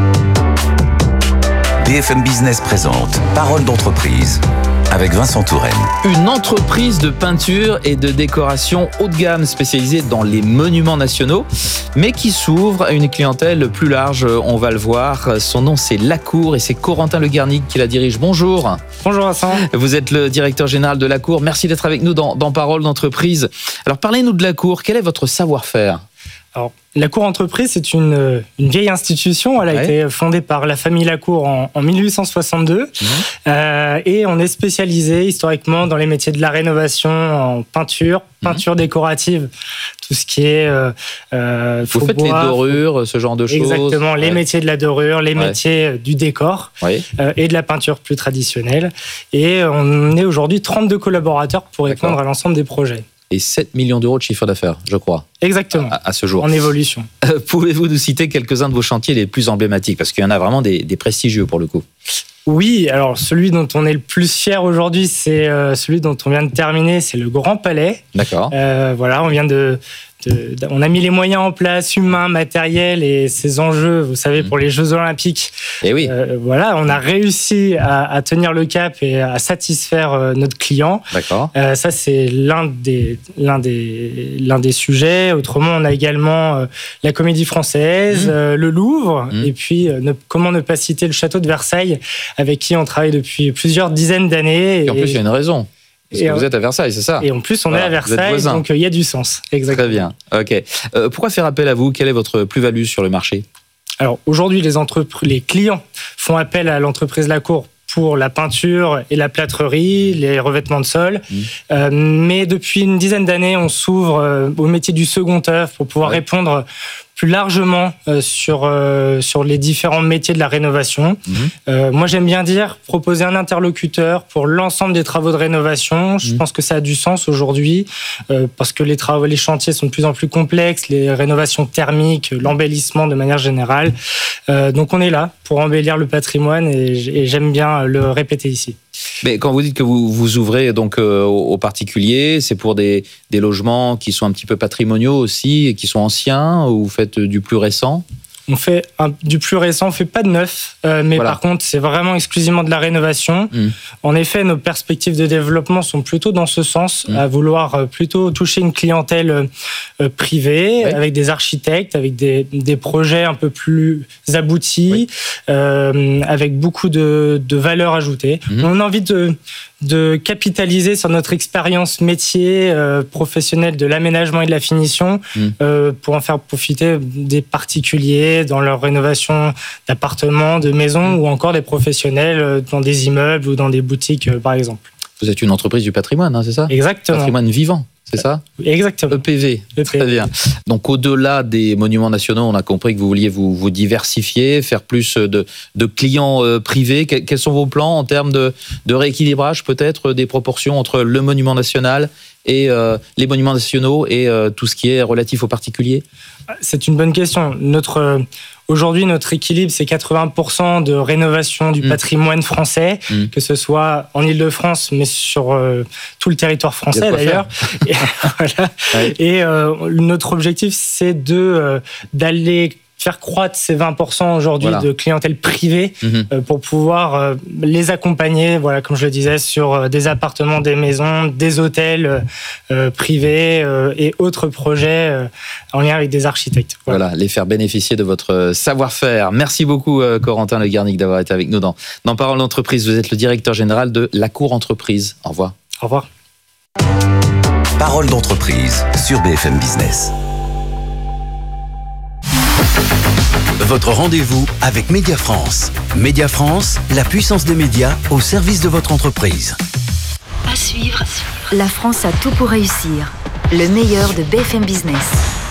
BFM Business présente Parole d'entreprise avec Vincent Touraine. Une entreprise de peinture et de décoration haut de gamme spécialisée dans les monuments nationaux, mais qui s'ouvre à une clientèle plus large, on va le voir. Son nom c'est Lacour et c'est Corentin Le Guernic qui la dirige. Bonjour. Bonjour Vincent. Vous êtes le directeur général de Lacour. Merci d'être avec nous dans Parole d'entreprise. Alors parlez-nous de Lacour, quel est votre savoir-faire ? Alors, Lacour Entreprise, c'est une vieille institution. Elle a été fondée par la famille Lacour en 1862. Et on est spécialisé historiquement dans les métiers de la rénovation en peinture décorative, tout ce qui est vous faites les dorures, ce genre de choses. Exactement, les métiers de la dorure, les métiers du décor et de la peinture plus traditionnelle. Et on est aujourd'hui 32 collaborateurs pour répondre à l'ensemble des projets. Et 7 millions d'euros de chiffre d'affaires, je crois. Exactement. À ce jour. En évolution. Pouvez-vous nous citer quelques-uns de vos chantiers les plus emblématiques ? Parce qu'il y en a vraiment des prestigieux pour le coup. Oui, alors celui dont on est le plus fier aujourd'hui, c'est celui dont on vient de terminer, c'est le Grand Palais. D'accord. Voilà, on a mis les moyens en place, humains, matériels et ces enjeux, vous savez, pour les Jeux Olympiques. Et oui. Voilà, on a réussi à tenir le cap et à satisfaire notre client. D'accord. Ça, c'est l'un des sujets. Autrement, on a également la Comédie Française, le Louvre, et puis comment ne pas citer le Château de Versailles, avec qui on travaille depuis plusieurs dizaines d'années. Et en plus, il y a une raison. Parce que vous êtes à Versailles, c'est ça ? Et en plus, on est à Versailles, donc il y a du sens. Exactement. Très bien, ok. Pourquoi faire appel à vous ? Quelle est votre plus-value sur le marché ? Alors, aujourd'hui, les clients font appel à l'entreprise Lacour pour la peinture et la plâtrerie, les revêtements de sol. Mais depuis une dizaine d'années, on s'ouvre au métier du second œuvre pour pouvoir répondre plus largement sur les différents métiers de la rénovation. Moi, j'aime bien dire proposer un interlocuteur pour l'ensemble des travaux de rénovation. Je pense que ça a du sens aujourd'hui parce que les chantiers sont de plus en plus complexes, les rénovations thermiques, l'embellissement de manière générale. Donc, on est là pour embellir le patrimoine et j'aime bien le répéter ici. Mais quand vous dites que vous ouvrez donc aux particuliers, c'est pour des logements qui sont un petit peu patrimoniaux aussi et qui sont anciens, ou vous faites du plus récent ? On fait du plus récent, on fait pas de neuf, mais par contre, c'est vraiment exclusivement de la rénovation. En effet, nos perspectives de développement sont plutôt dans ce sens, à vouloir plutôt toucher une clientèle privée, avec des architectes, avec des projets un peu plus aboutis, avec beaucoup de valeur ajoutée. On a envie de capitaliser sur notre expérience métier professionnelle de l'aménagement et de la finition pour en faire profiter des particuliers dans leur rénovation d'appartements, de maisons ou encore des professionnels dans des immeubles ou dans des boutiques par exemple. Vous êtes une entreprise du patrimoine, hein, c'est ça ? Exactement. Patrimoine vivant, c'est ça ? Exactement. EPV, très bien. Donc au-delà des monuments nationaux, on a compris que vous vouliez vous diversifier, faire plus de clients privés. Quels sont vos plans en termes de rééquilibrage peut-être des proportions entre le monument national et les monuments nationaux et tout ce qui est relatif aux particuliers ? C'est une bonne question. Aujourd'hui, notre équilibre, c'est 80% de rénovation du patrimoine français, que ce soit en Ile-de-France, mais sur tout le territoire français d'ailleurs. Et notre objectif, c'est d'aller faire croître ces 20% aujourd'hui de clientèle privée pour pouvoir les accompagner, voilà, comme je le disais, sur des appartements, des maisons, des hôtels privés et autres projets en lien avec des architectes. Voilà, les faire bénéficier de votre savoir-faire. Merci beaucoup Corentin Le Guernic d'avoir été avec nous dans Parole d'entreprise. Vous êtes le directeur général de Lacour Entreprise. Au revoir. Au revoir. Parole d'entreprise sur BFM Business. Votre rendez-vous avec Média France. Média France, la puissance des médias au service de votre entreprise. À suivre. suivre La France a tout pour réussir. Le meilleur de BFM Business.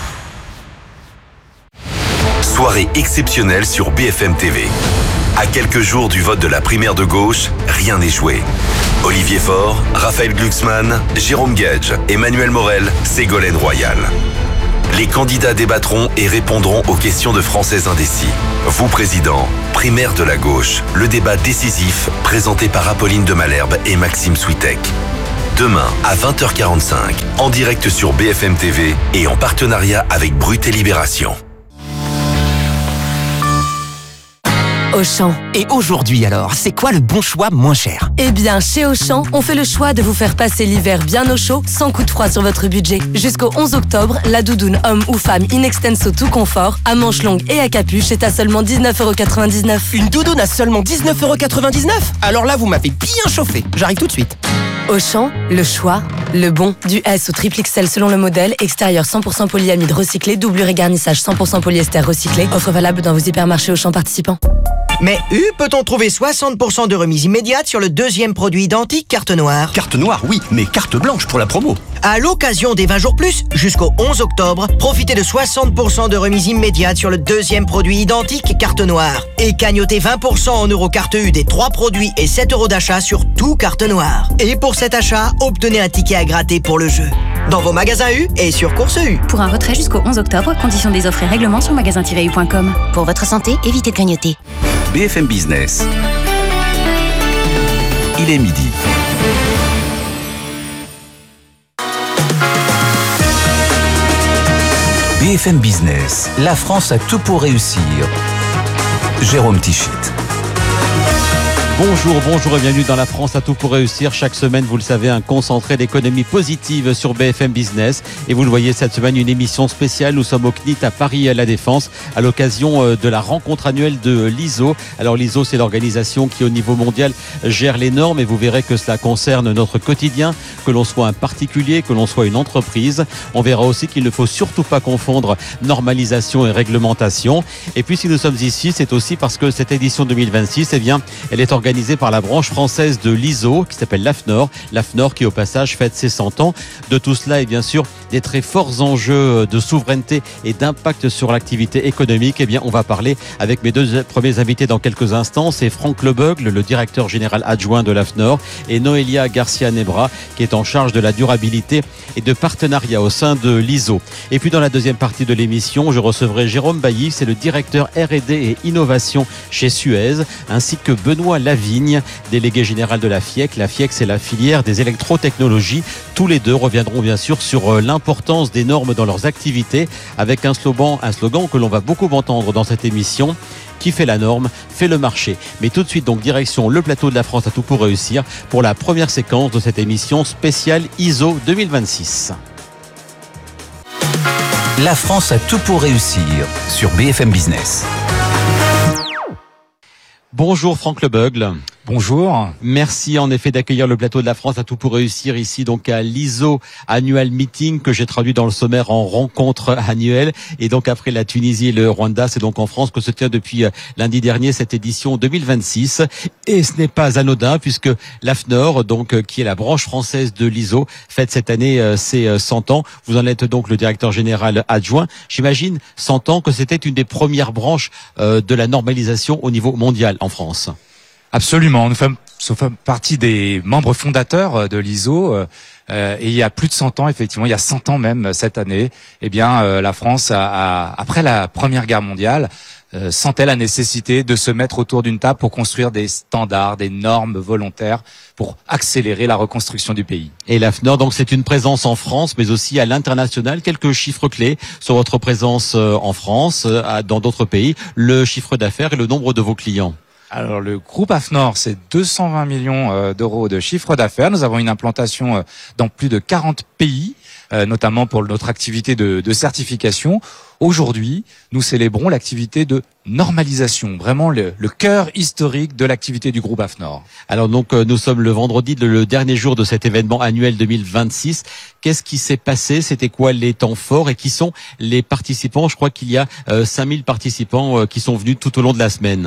Soirée exceptionnelle sur BFM TV. À quelques jours du vote de la primaire de gauche, rien n'est joué. Olivier Faure, Raphaël Glucksmann, Jérôme Gage, Emmanuel Morel, Ségolène Royal. Les candidats débattront et répondront aux questions de Français indécis. Vous, président, primaire de la gauche, le débat décisif présenté par Apolline de Malherbe et Maxime Switek. Demain à 20h45, en direct sur BFM TV et en partenariat avec Brut et Libération. Auchan. Et aujourd'hui alors, c'est quoi le bon choix moins cher? Eh bien, chez Auchan, on fait le choix de vous faire passer l'hiver bien au chaud, sans coup de froid sur votre budget. Jusqu'au 11 octobre, la doudoune homme ou femme in extenso tout confort, à manches longues et à capuche est à seulement 19,99 €. Une doudoune à seulement 19,99 €? Alors là, vous m'avez bien chauffé. J'arrive tout de suite. Auchan, le choix, le bon. Du S au triple XL selon le modèle, extérieur 100% polyamide recyclé, doublure et garnissage 100% polyester recyclé. Offre valable dans vos hypermarchés Auchan participants. Mais peut-on trouver 60% de remise immédiate sur le deuxième produit identique carte noire? Carte noire, oui, mais carte blanche pour la promo. À l'occasion des 20 jours plus, jusqu'au 11 octobre, profitez de 60% de remise immédiate sur le deuxième produit identique carte noire. Et cagnotez 20% en euros carte U des 3 produits et 7 € d'achat sur tout carte noire. Et pour cet achat, obtenez un ticket à gratter pour le jeu. Dans vos magasins U et sur Course U. Pour un retrait jusqu'au 11 octobre, conditions des offres et règlements sur magasin-u.com. Pour votre santé, évitez de grignoter. BFM Business. Il est midi. BFM Business. La France a tout pour réussir. Jérôme Tichit. Bonjour et bienvenue dans La France à tout pour réussir. Chaque semaine, vous le savez, un concentré d'économie positive sur BFM Business. Et vous le voyez cette semaine, une émission spéciale. Nous sommes au CNIT à Paris à la Défense à l'occasion de la rencontre annuelle de l'ISO. Alors l'ISO, c'est l'organisation qui au niveau mondial gère les normes et vous verrez que cela concerne notre quotidien, que l'on soit un particulier, que l'on soit une entreprise. On verra aussi qu'il ne faut surtout pas confondre normalisation et réglementation. Et puis si nous sommes ici, c'est aussi parce que cette édition 2026, elle est organisée par la branche française de l'ISO qui s'appelle l'AFNOR qui au passage fête ses 100 ans. De tout cela et bien sûr des très forts enjeux de souveraineté et d'impact sur l'activité économique. On va parler avec mes deux premiers invités dans quelques instants. C'est Franck Lebeugle, le directeur général adjoint de l'AFNOR, et Noélia Garcia-Nebra qui est en charge de la durabilité et de partenariat au sein de l'ISO. Et puis dans la deuxième partie de l'émission, je recevrai Jérôme Bailly, c'est le directeur R&D et innovation chez Suez, ainsi que Benoît Lavigne, délégué général de la FIEC. La FIEC, c'est la filière des électrotechnologies. Tous les deux reviendront bien sûr sur l'importance des normes dans leurs activités avec un slogan que l'on va beaucoup entendre dans cette émission. Qui fait la norme, fait le marché. Mais tout de suite, donc, direction le plateau de La France à tout pour réussir pour la première séquence de cette émission spéciale ISO 2026. La France a tout pour réussir sur BFM Business. Bonjour Franck Lebeugle. Bonjour. Merci en effet d'accueillir le plateau de La France à tout pour réussir ici donc à l'ISO Annual Meeting que j'ai traduit dans le sommaire en rencontre annuelle. Et donc après la Tunisie et le Rwanda, c'est donc en France que se tient depuis lundi dernier cette édition 2026. Et ce n'est pas anodin puisque l'AFNOR, donc qui est la branche française de l'ISO, fête cette année ses 100 ans. Vous en êtes donc le directeur général adjoint. J'imagine 100 ans que c'était une des premières branches de la normalisation au niveau mondial en France. Absolument, nous faisons partie des membres fondateurs de l'ISO et il y a plus de 100 ans, effectivement, il y a 100 ans même cette année, la France, après la Première Guerre mondiale, sentait la nécessité de se mettre autour d'une table pour construire des standards, des normes volontaires pour accélérer la reconstruction du pays. Et l'AFNOR, donc c'est une présence en France, mais aussi à l'international. Quelques chiffres clés sur votre présence en France, dans d'autres pays, le chiffre d'affaires et le nombre de vos clients. Alors le groupe AFNOR, c'est 220 millions d'euros de chiffre d'affaires. Nous avons une implantation dans plus de 40 pays, notamment pour notre activité de certification. Aujourd'hui, nous célébrons l'activité de normalisation, vraiment le cœur historique de l'activité du groupe AFNOR. Alors donc nous sommes le vendredi, le dernier jour de cet événement annuel 2026. Qu'est-ce qui s'est passé? C'était quoi les temps forts et qui sont les participants? Je crois qu'il y a 5000 participants qui sont venus tout au long de la semaine.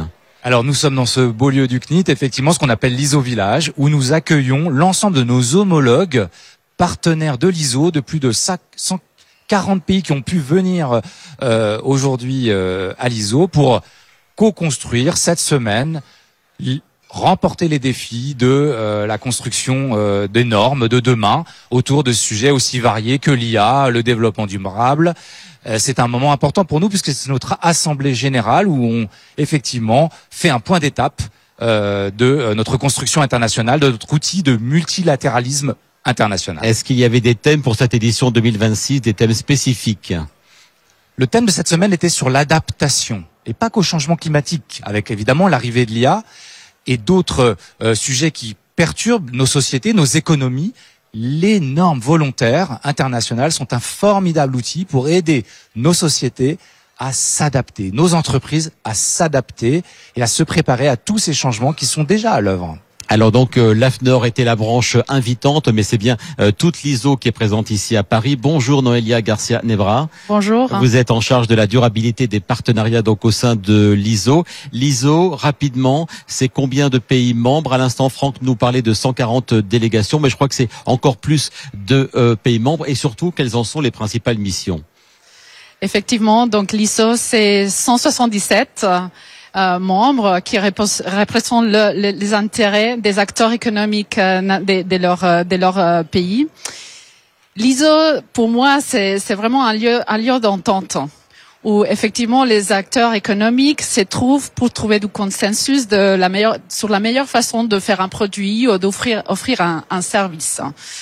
Alors nous sommes dans ce beau lieu du CNIT, effectivement ce qu'on appelle l'ISO Village, où nous accueillons l'ensemble de nos homologues partenaires de l'ISO de plus de 140 pays qui ont pu venir aujourd'hui à l'ISO pour co-construire cette semaine, remporter les défis de la construction des normes de demain autour de sujets aussi variés que l'IA, le développement durable. C'est un moment important pour nous puisque c'est notre assemblée générale où on effectivement fait un point d'étape de notre construction internationale, de notre outil de multilatéralisme international. Est-ce qu'il y avait des thèmes pour cette édition 2026, des thèmes spécifiques? Le thème de cette semaine était sur l'adaptation et pas qu'au changement climatique, avec évidemment l'arrivée de l'IA et d'autres sujets qui perturbent nos sociétés, nos économies. Les normes volontaires internationales sont un formidable outil pour aider nos sociétés à s'adapter, nos entreprises à s'adapter et à se préparer à tous ces changements qui sont déjà à l'œuvre. Alors donc l'AFNOR était la branche invitante, mais c'est bien toute l'ISO qui est présente ici à Paris. Bonjour Noélia Garcia-Nebra. Bonjour. Vous êtes en charge de la durabilité des partenariats donc au sein de l'ISO. L'ISO, rapidement, c'est combien de pays membres? À l'instant, Franck nous parlait de 140 délégations, mais je crois que c'est encore plus de pays membres. Et surtout, quelles en sont les principales missions? Effectivement, donc l'ISO, c'est 177 membres qui représentent les intérêts des acteurs économiques de leur pays. L'ISO, pour moi, c'est vraiment un lieu d'entente où effectivement les acteurs économiques se trouvent pour trouver du consensus sur la meilleure façon de faire un produit ou offrir un service.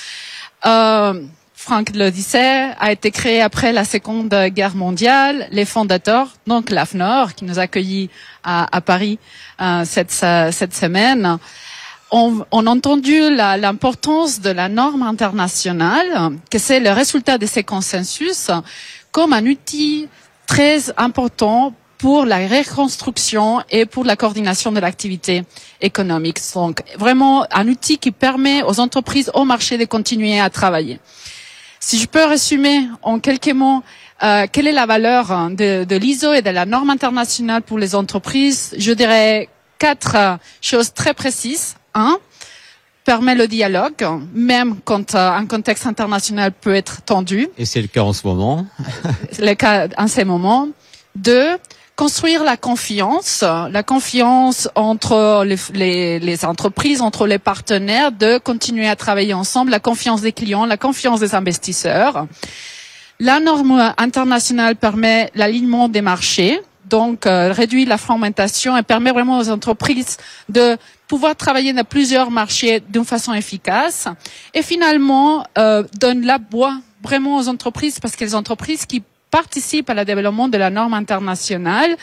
Franck le disait, a été créé après la Seconde Guerre mondiale. Les fondateurs, donc l'AFNOR, qui nous a accueillis à Paris cette semaine, ont entendu l'importance de la norme internationale, que c'est le résultat de ces consensus, comme un outil très important pour la reconstruction et pour la coordination de l'activité économique. Donc vraiment un outil qui permet aux entreprises, au marché de continuer à travailler. Si je peux résumer en quelques mots quelle est la valeur de l'ISO et de la norme internationale pour les entreprises, je dirais 4 choses très précises. 1, permet le dialogue, même quand un contexte international peut être tendu. Et c'est le cas en ce moment. Le cas en ces moments. 2, construire la confiance entre les entreprises, entre les partenaires, de continuer à travailler ensemble, la confiance des clients, la confiance des investisseurs. La norme internationale permet l'alignement des marchés, donc réduit la fragmentation et permet vraiment aux entreprises de pouvoir travailler dans plusieurs marchés d'une façon efficace. Et finalement, donne la voix vraiment aux entreprises, parce que les entreprises qui participent à la développement de la norme internationale,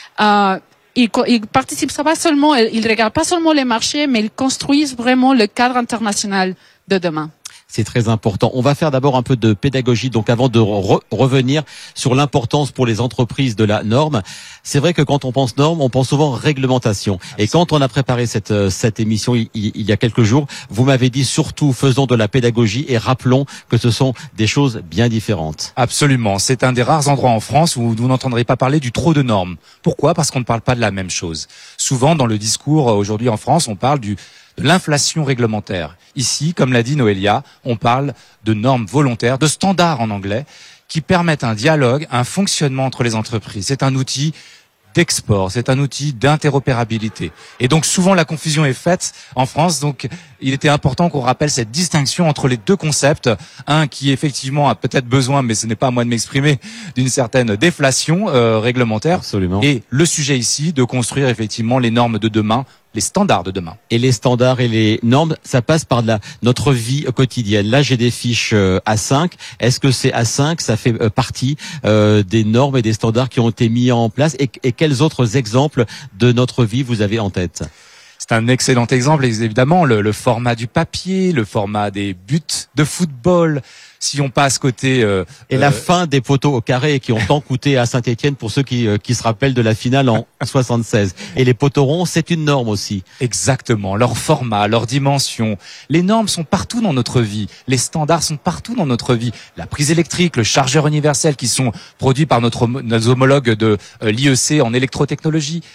ils participent pas seulement, ils regardent pas seulement les marchés, mais ils construisent vraiment le cadre international de demain. C'est très important. On va faire d'abord un peu de pédagogie, donc avant de revenir sur l'importance pour les entreprises de la norme. C'est vrai que quand on pense norme, on pense souvent réglementation. Et quand on a préparé cette émission il y a quelques jours, vous m'avez dit surtout faisons de la pédagogie et rappelons que ce sont des choses bien différentes. Absolument. C'est un des rares endroits en France où vous n'entendrez pas parler du trop de normes. Pourquoi? Parce qu'on ne parle pas de la même chose. Souvent, dans le discours aujourd'hui en France, on parle de l'inflation réglementaire. Ici, comme l'a dit Noélia, on parle de normes volontaires, de standards en anglais, qui permettent un dialogue, un fonctionnement entre les entreprises. C'est un outil d'export, c'est un outil d'interopérabilité. Et donc souvent la confusion est faite en France, donc il était important qu'on rappelle cette distinction entre les deux concepts. Un qui effectivement a peut-être besoin, mais ce n'est pas à moi de m'exprimer, d'une certaine déflation réglementaire. Absolument. Et le sujet ici, de construire effectivement les normes de demain, les standards de demain. Et les standards et les normes, ça passe par notre vie quotidienne. Là, j'ai des fiches A5. Est-ce que ces A5, ça fait partie des normes et des standards qui ont été mis en place et quels autres exemples de notre vie vous avez en tête? C'est un excellent exemple, évidemment, le format du papier, le format des buts de football. Si on passe côté... et la fin des poteaux au carré qui ont tant coûté à Saint-Étienne pour ceux qui se rappellent de la finale en 76. Et les poteaux ronds, c'est une norme aussi. Exactement, leur format, leur dimension. Les normes sont partout dans notre vie. Les standards sont partout dans notre vie. La prise électrique, le chargeur universel qui sont produits par nos homologues de l'IEC en électrotechnologie.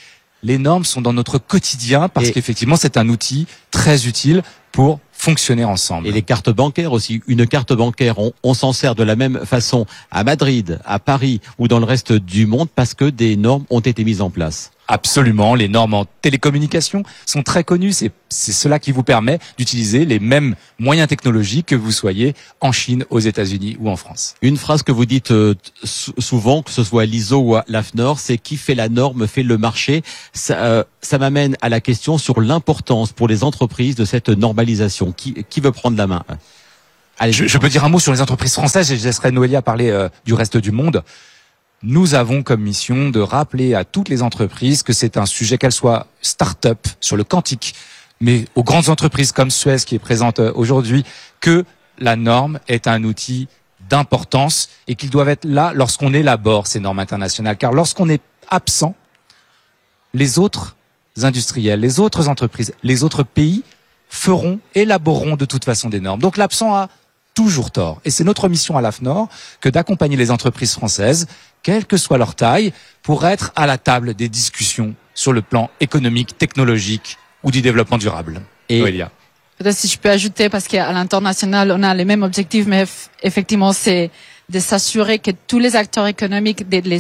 les normes sont dans notre quotidien parce qu'effectivement, c'est un outil très utile pour fonctionner ensemble. Et les cartes bancaires aussi. Une carte bancaire, on s'en sert de la même façon à Madrid, à Paris ou dans le reste du monde parce que des normes ont été mises en place. Absolument, les normes en télécommunication sont très connues. C'est cela qui vous permet d'utiliser les mêmes moyens technologiques que vous soyez en Chine, aux États-Unis ou en France. Une phrase que vous dites souvent, que ce soit à l'ISO ou à l'AFNOR, c'est qui fait la norme fait le marché. Ça m'amène à la question sur l'importance pour les entreprises de cette normalisation. Qui veut prendre la main? Allez, je peux dire un mot sur les entreprises françaises et je laisserai Noélia parler du reste du monde. Nous avons comme mission de rappeler à toutes les entreprises que c'est un sujet, qu'elles soient start-up sur le quantique, mais aux grandes entreprises comme Suez qui est présente aujourd'hui, que la norme est un outil d'importance et qu'ils doivent être là lorsqu'on élabore ces normes internationales. Car lorsqu'on est absent, les autres industriels, les autres entreprises, les autres pays élaboreront de toute façon des normes. Donc l'absent a toujours tort. Et c'est notre mission à l'AFNOR que d'accompagner les entreprises françaises, quelle que soit leur taille, pour être à la table des discussions sur le plan économique, technologique ou du développement durable. Et Noélia. Peut-être si je peux ajouter, parce qu'à l'international, on a les mêmes objectifs, mais effectivement, c'est de s'assurer que tous les acteurs économiques des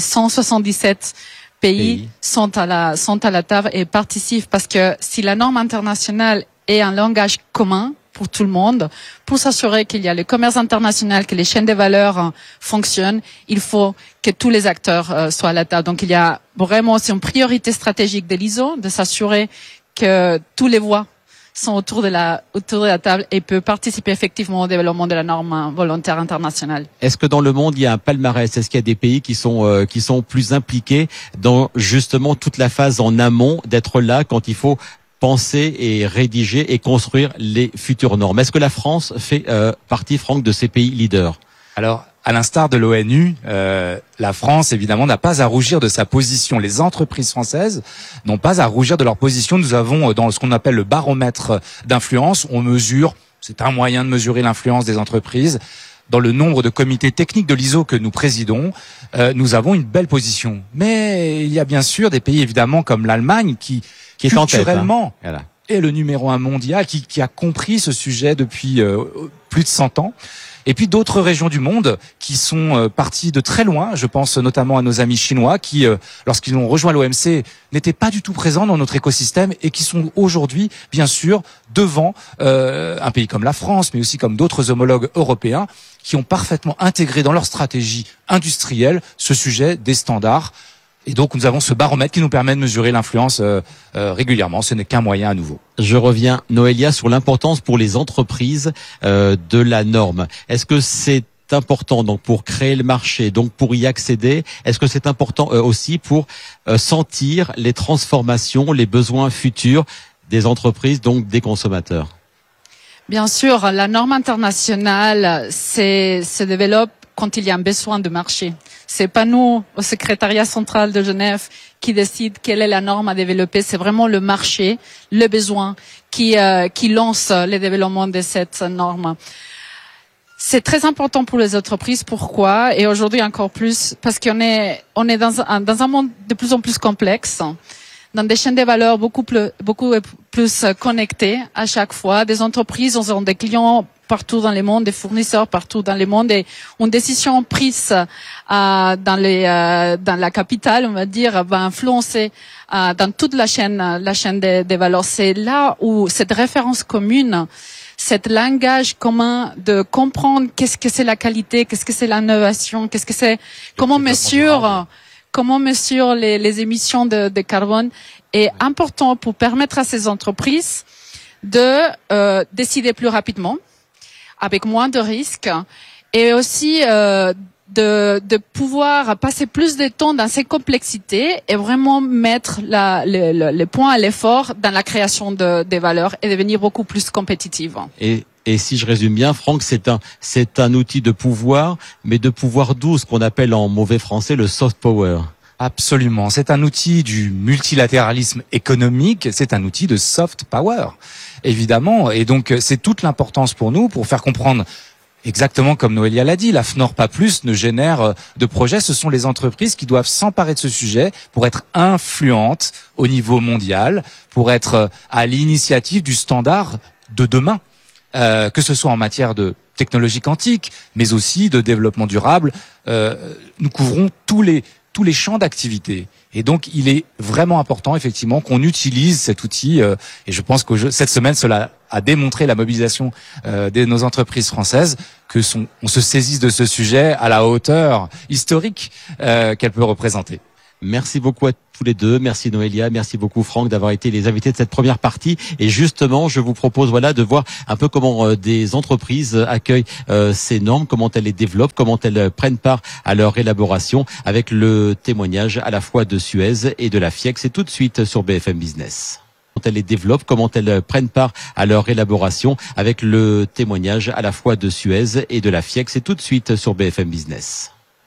177 pays sont à la table et participent, parce que si la norme internationale est un langage commun pour tout le monde, pour s'assurer qu'il y a le commerce international, que les chaînes de valeur fonctionnent, il faut que tous les acteurs soient à la table. Donc il y a vraiment, c'est une priorité stratégique de l'ISO de s'assurer que tous les voix sont autour de la table et peuvent participer effectivement au développement de la norme volontaire internationale. Est-ce que dans le monde, il y a un palmarès? Est-ce qu'il y a des pays qui sont plus impliqués dans justement toute la phase en amont, d'être là quand il faut penser et rédiger et construire les futures normes? Est-ce que la France fait partie, Franck, de ces pays leaders? Alors, à l'instar de l'ONU, la France, évidemment, n'a pas à rougir de sa position. Les entreprises françaises n'ont pas à rougir de leur position. Nous avons, dans ce qu'on appelle le baromètre d'influence, on mesure, c'est un moyen de mesurer l'influence des entreprises. Dans le nombre de comités techniques de l'ISO que nous présidons, nous avons une belle position. Mais il y a bien sûr des pays, évidemment, comme l'Allemagne, qui est culturellement en tête, hein. Voilà. Est le numéro 1 mondial, qui a compris ce sujet depuis plus de 100 ans. Et puis d'autres régions du monde qui sont parties de très loin. Je pense notamment à nos amis chinois qui, lorsqu'ils ont rejoint l'OMC, n'étaient pas du tout présents dans notre écosystème et qui sont aujourd'hui, bien sûr, devant un pays comme la France, mais aussi comme d'autres homologues européens, qui ont parfaitement intégré dans leur stratégie industrielle ce sujet des standards. Et donc, nous avons ce baromètre qui nous permet de mesurer l'influence régulièrement. Ce n'est qu'un moyen à nouveau. Je reviens, Noélia, sur l'importance pour les entreprises de la norme. Est-ce que c'est important donc pour créer le marché, donc pour y accéder? Est-ce que c'est important aussi pour sentir les transformations, les besoins futurs des entreprises, donc des consommateurs? Bien sûr, la norme internationale se développe quand il y a un besoin de marché. C'est pas nous, au secrétariat central de Genève, qui décide quelle est la norme à développer. C'est vraiment le marché, le besoin qui lance le développement de cette norme. C'est très important pour les entreprises. Pourquoi? Et aujourd'hui encore plus, parce qu'on est dans un monde de plus en plus complexe, dans des chaînes de valeur beaucoup plus connectées à chaque fois. Des entreprises ont des clients partout dans le monde, des fournisseurs partout dans le monde, et une décision prise dans la capitale, on va dire, va influencer dans toute la chaîne des valeurs. C'est là où cette référence commune, cet langage commun de comprendre qu'est-ce que c'est la qualité, qu'est-ce que c'est l'innovation, comment on mesure les émissions de carbone est important pour permettre à ces entreprises de décider plus rapidement, avec moins de risques, et aussi de pouvoir passer plus de temps dans ces complexités et vraiment mettre le point à l'effort dans la création des valeurs et devenir beaucoup plus compétitive. Et si je résume bien, Franck, c'est un outil de pouvoir, mais de pouvoir doux, ce qu'on appelle en mauvais français le soft power. Absolument. C'est un outil du multilatéralisme économique, c'est un outil de soft power, évidemment. Et donc, c'est toute l'importance pour nous, pour faire comprendre exactement comme Noélia l'a dit, la FNOR pas plus ne génère de projets. Ce sont les entreprises qui doivent s'emparer de ce sujet pour être influentes au niveau mondial, pour être à l'initiative du standard de demain, que ce soit en matière de technologie quantique, mais aussi de développement durable. Nous couvrons tous les champs d'activité. Et donc, il est vraiment important, effectivement, qu'on utilise cet outil. Et je pense que cette semaine, cela a démontré la mobilisation de nos entreprises françaises, on se saisisse de ce sujet à la hauteur historique qu'elle peut représenter. Merci beaucoup à tous les deux. Merci Noélia, merci beaucoup Franck d'avoir été les invités de cette première partie. Et justement, je vous propose de voir un peu comment des entreprises accueillent ces normes, comment elles les développent, comment elles prennent part à leur élaboration, avec le témoignage à la fois de Suez et de la FIEC. C'est tout de suite sur BFM Business. Comment elles les développent, comment elles prennent part à leur élaboration, avec le témoignage à la fois de Suez et de la FIEC. C'est tout de suite sur BFM Business.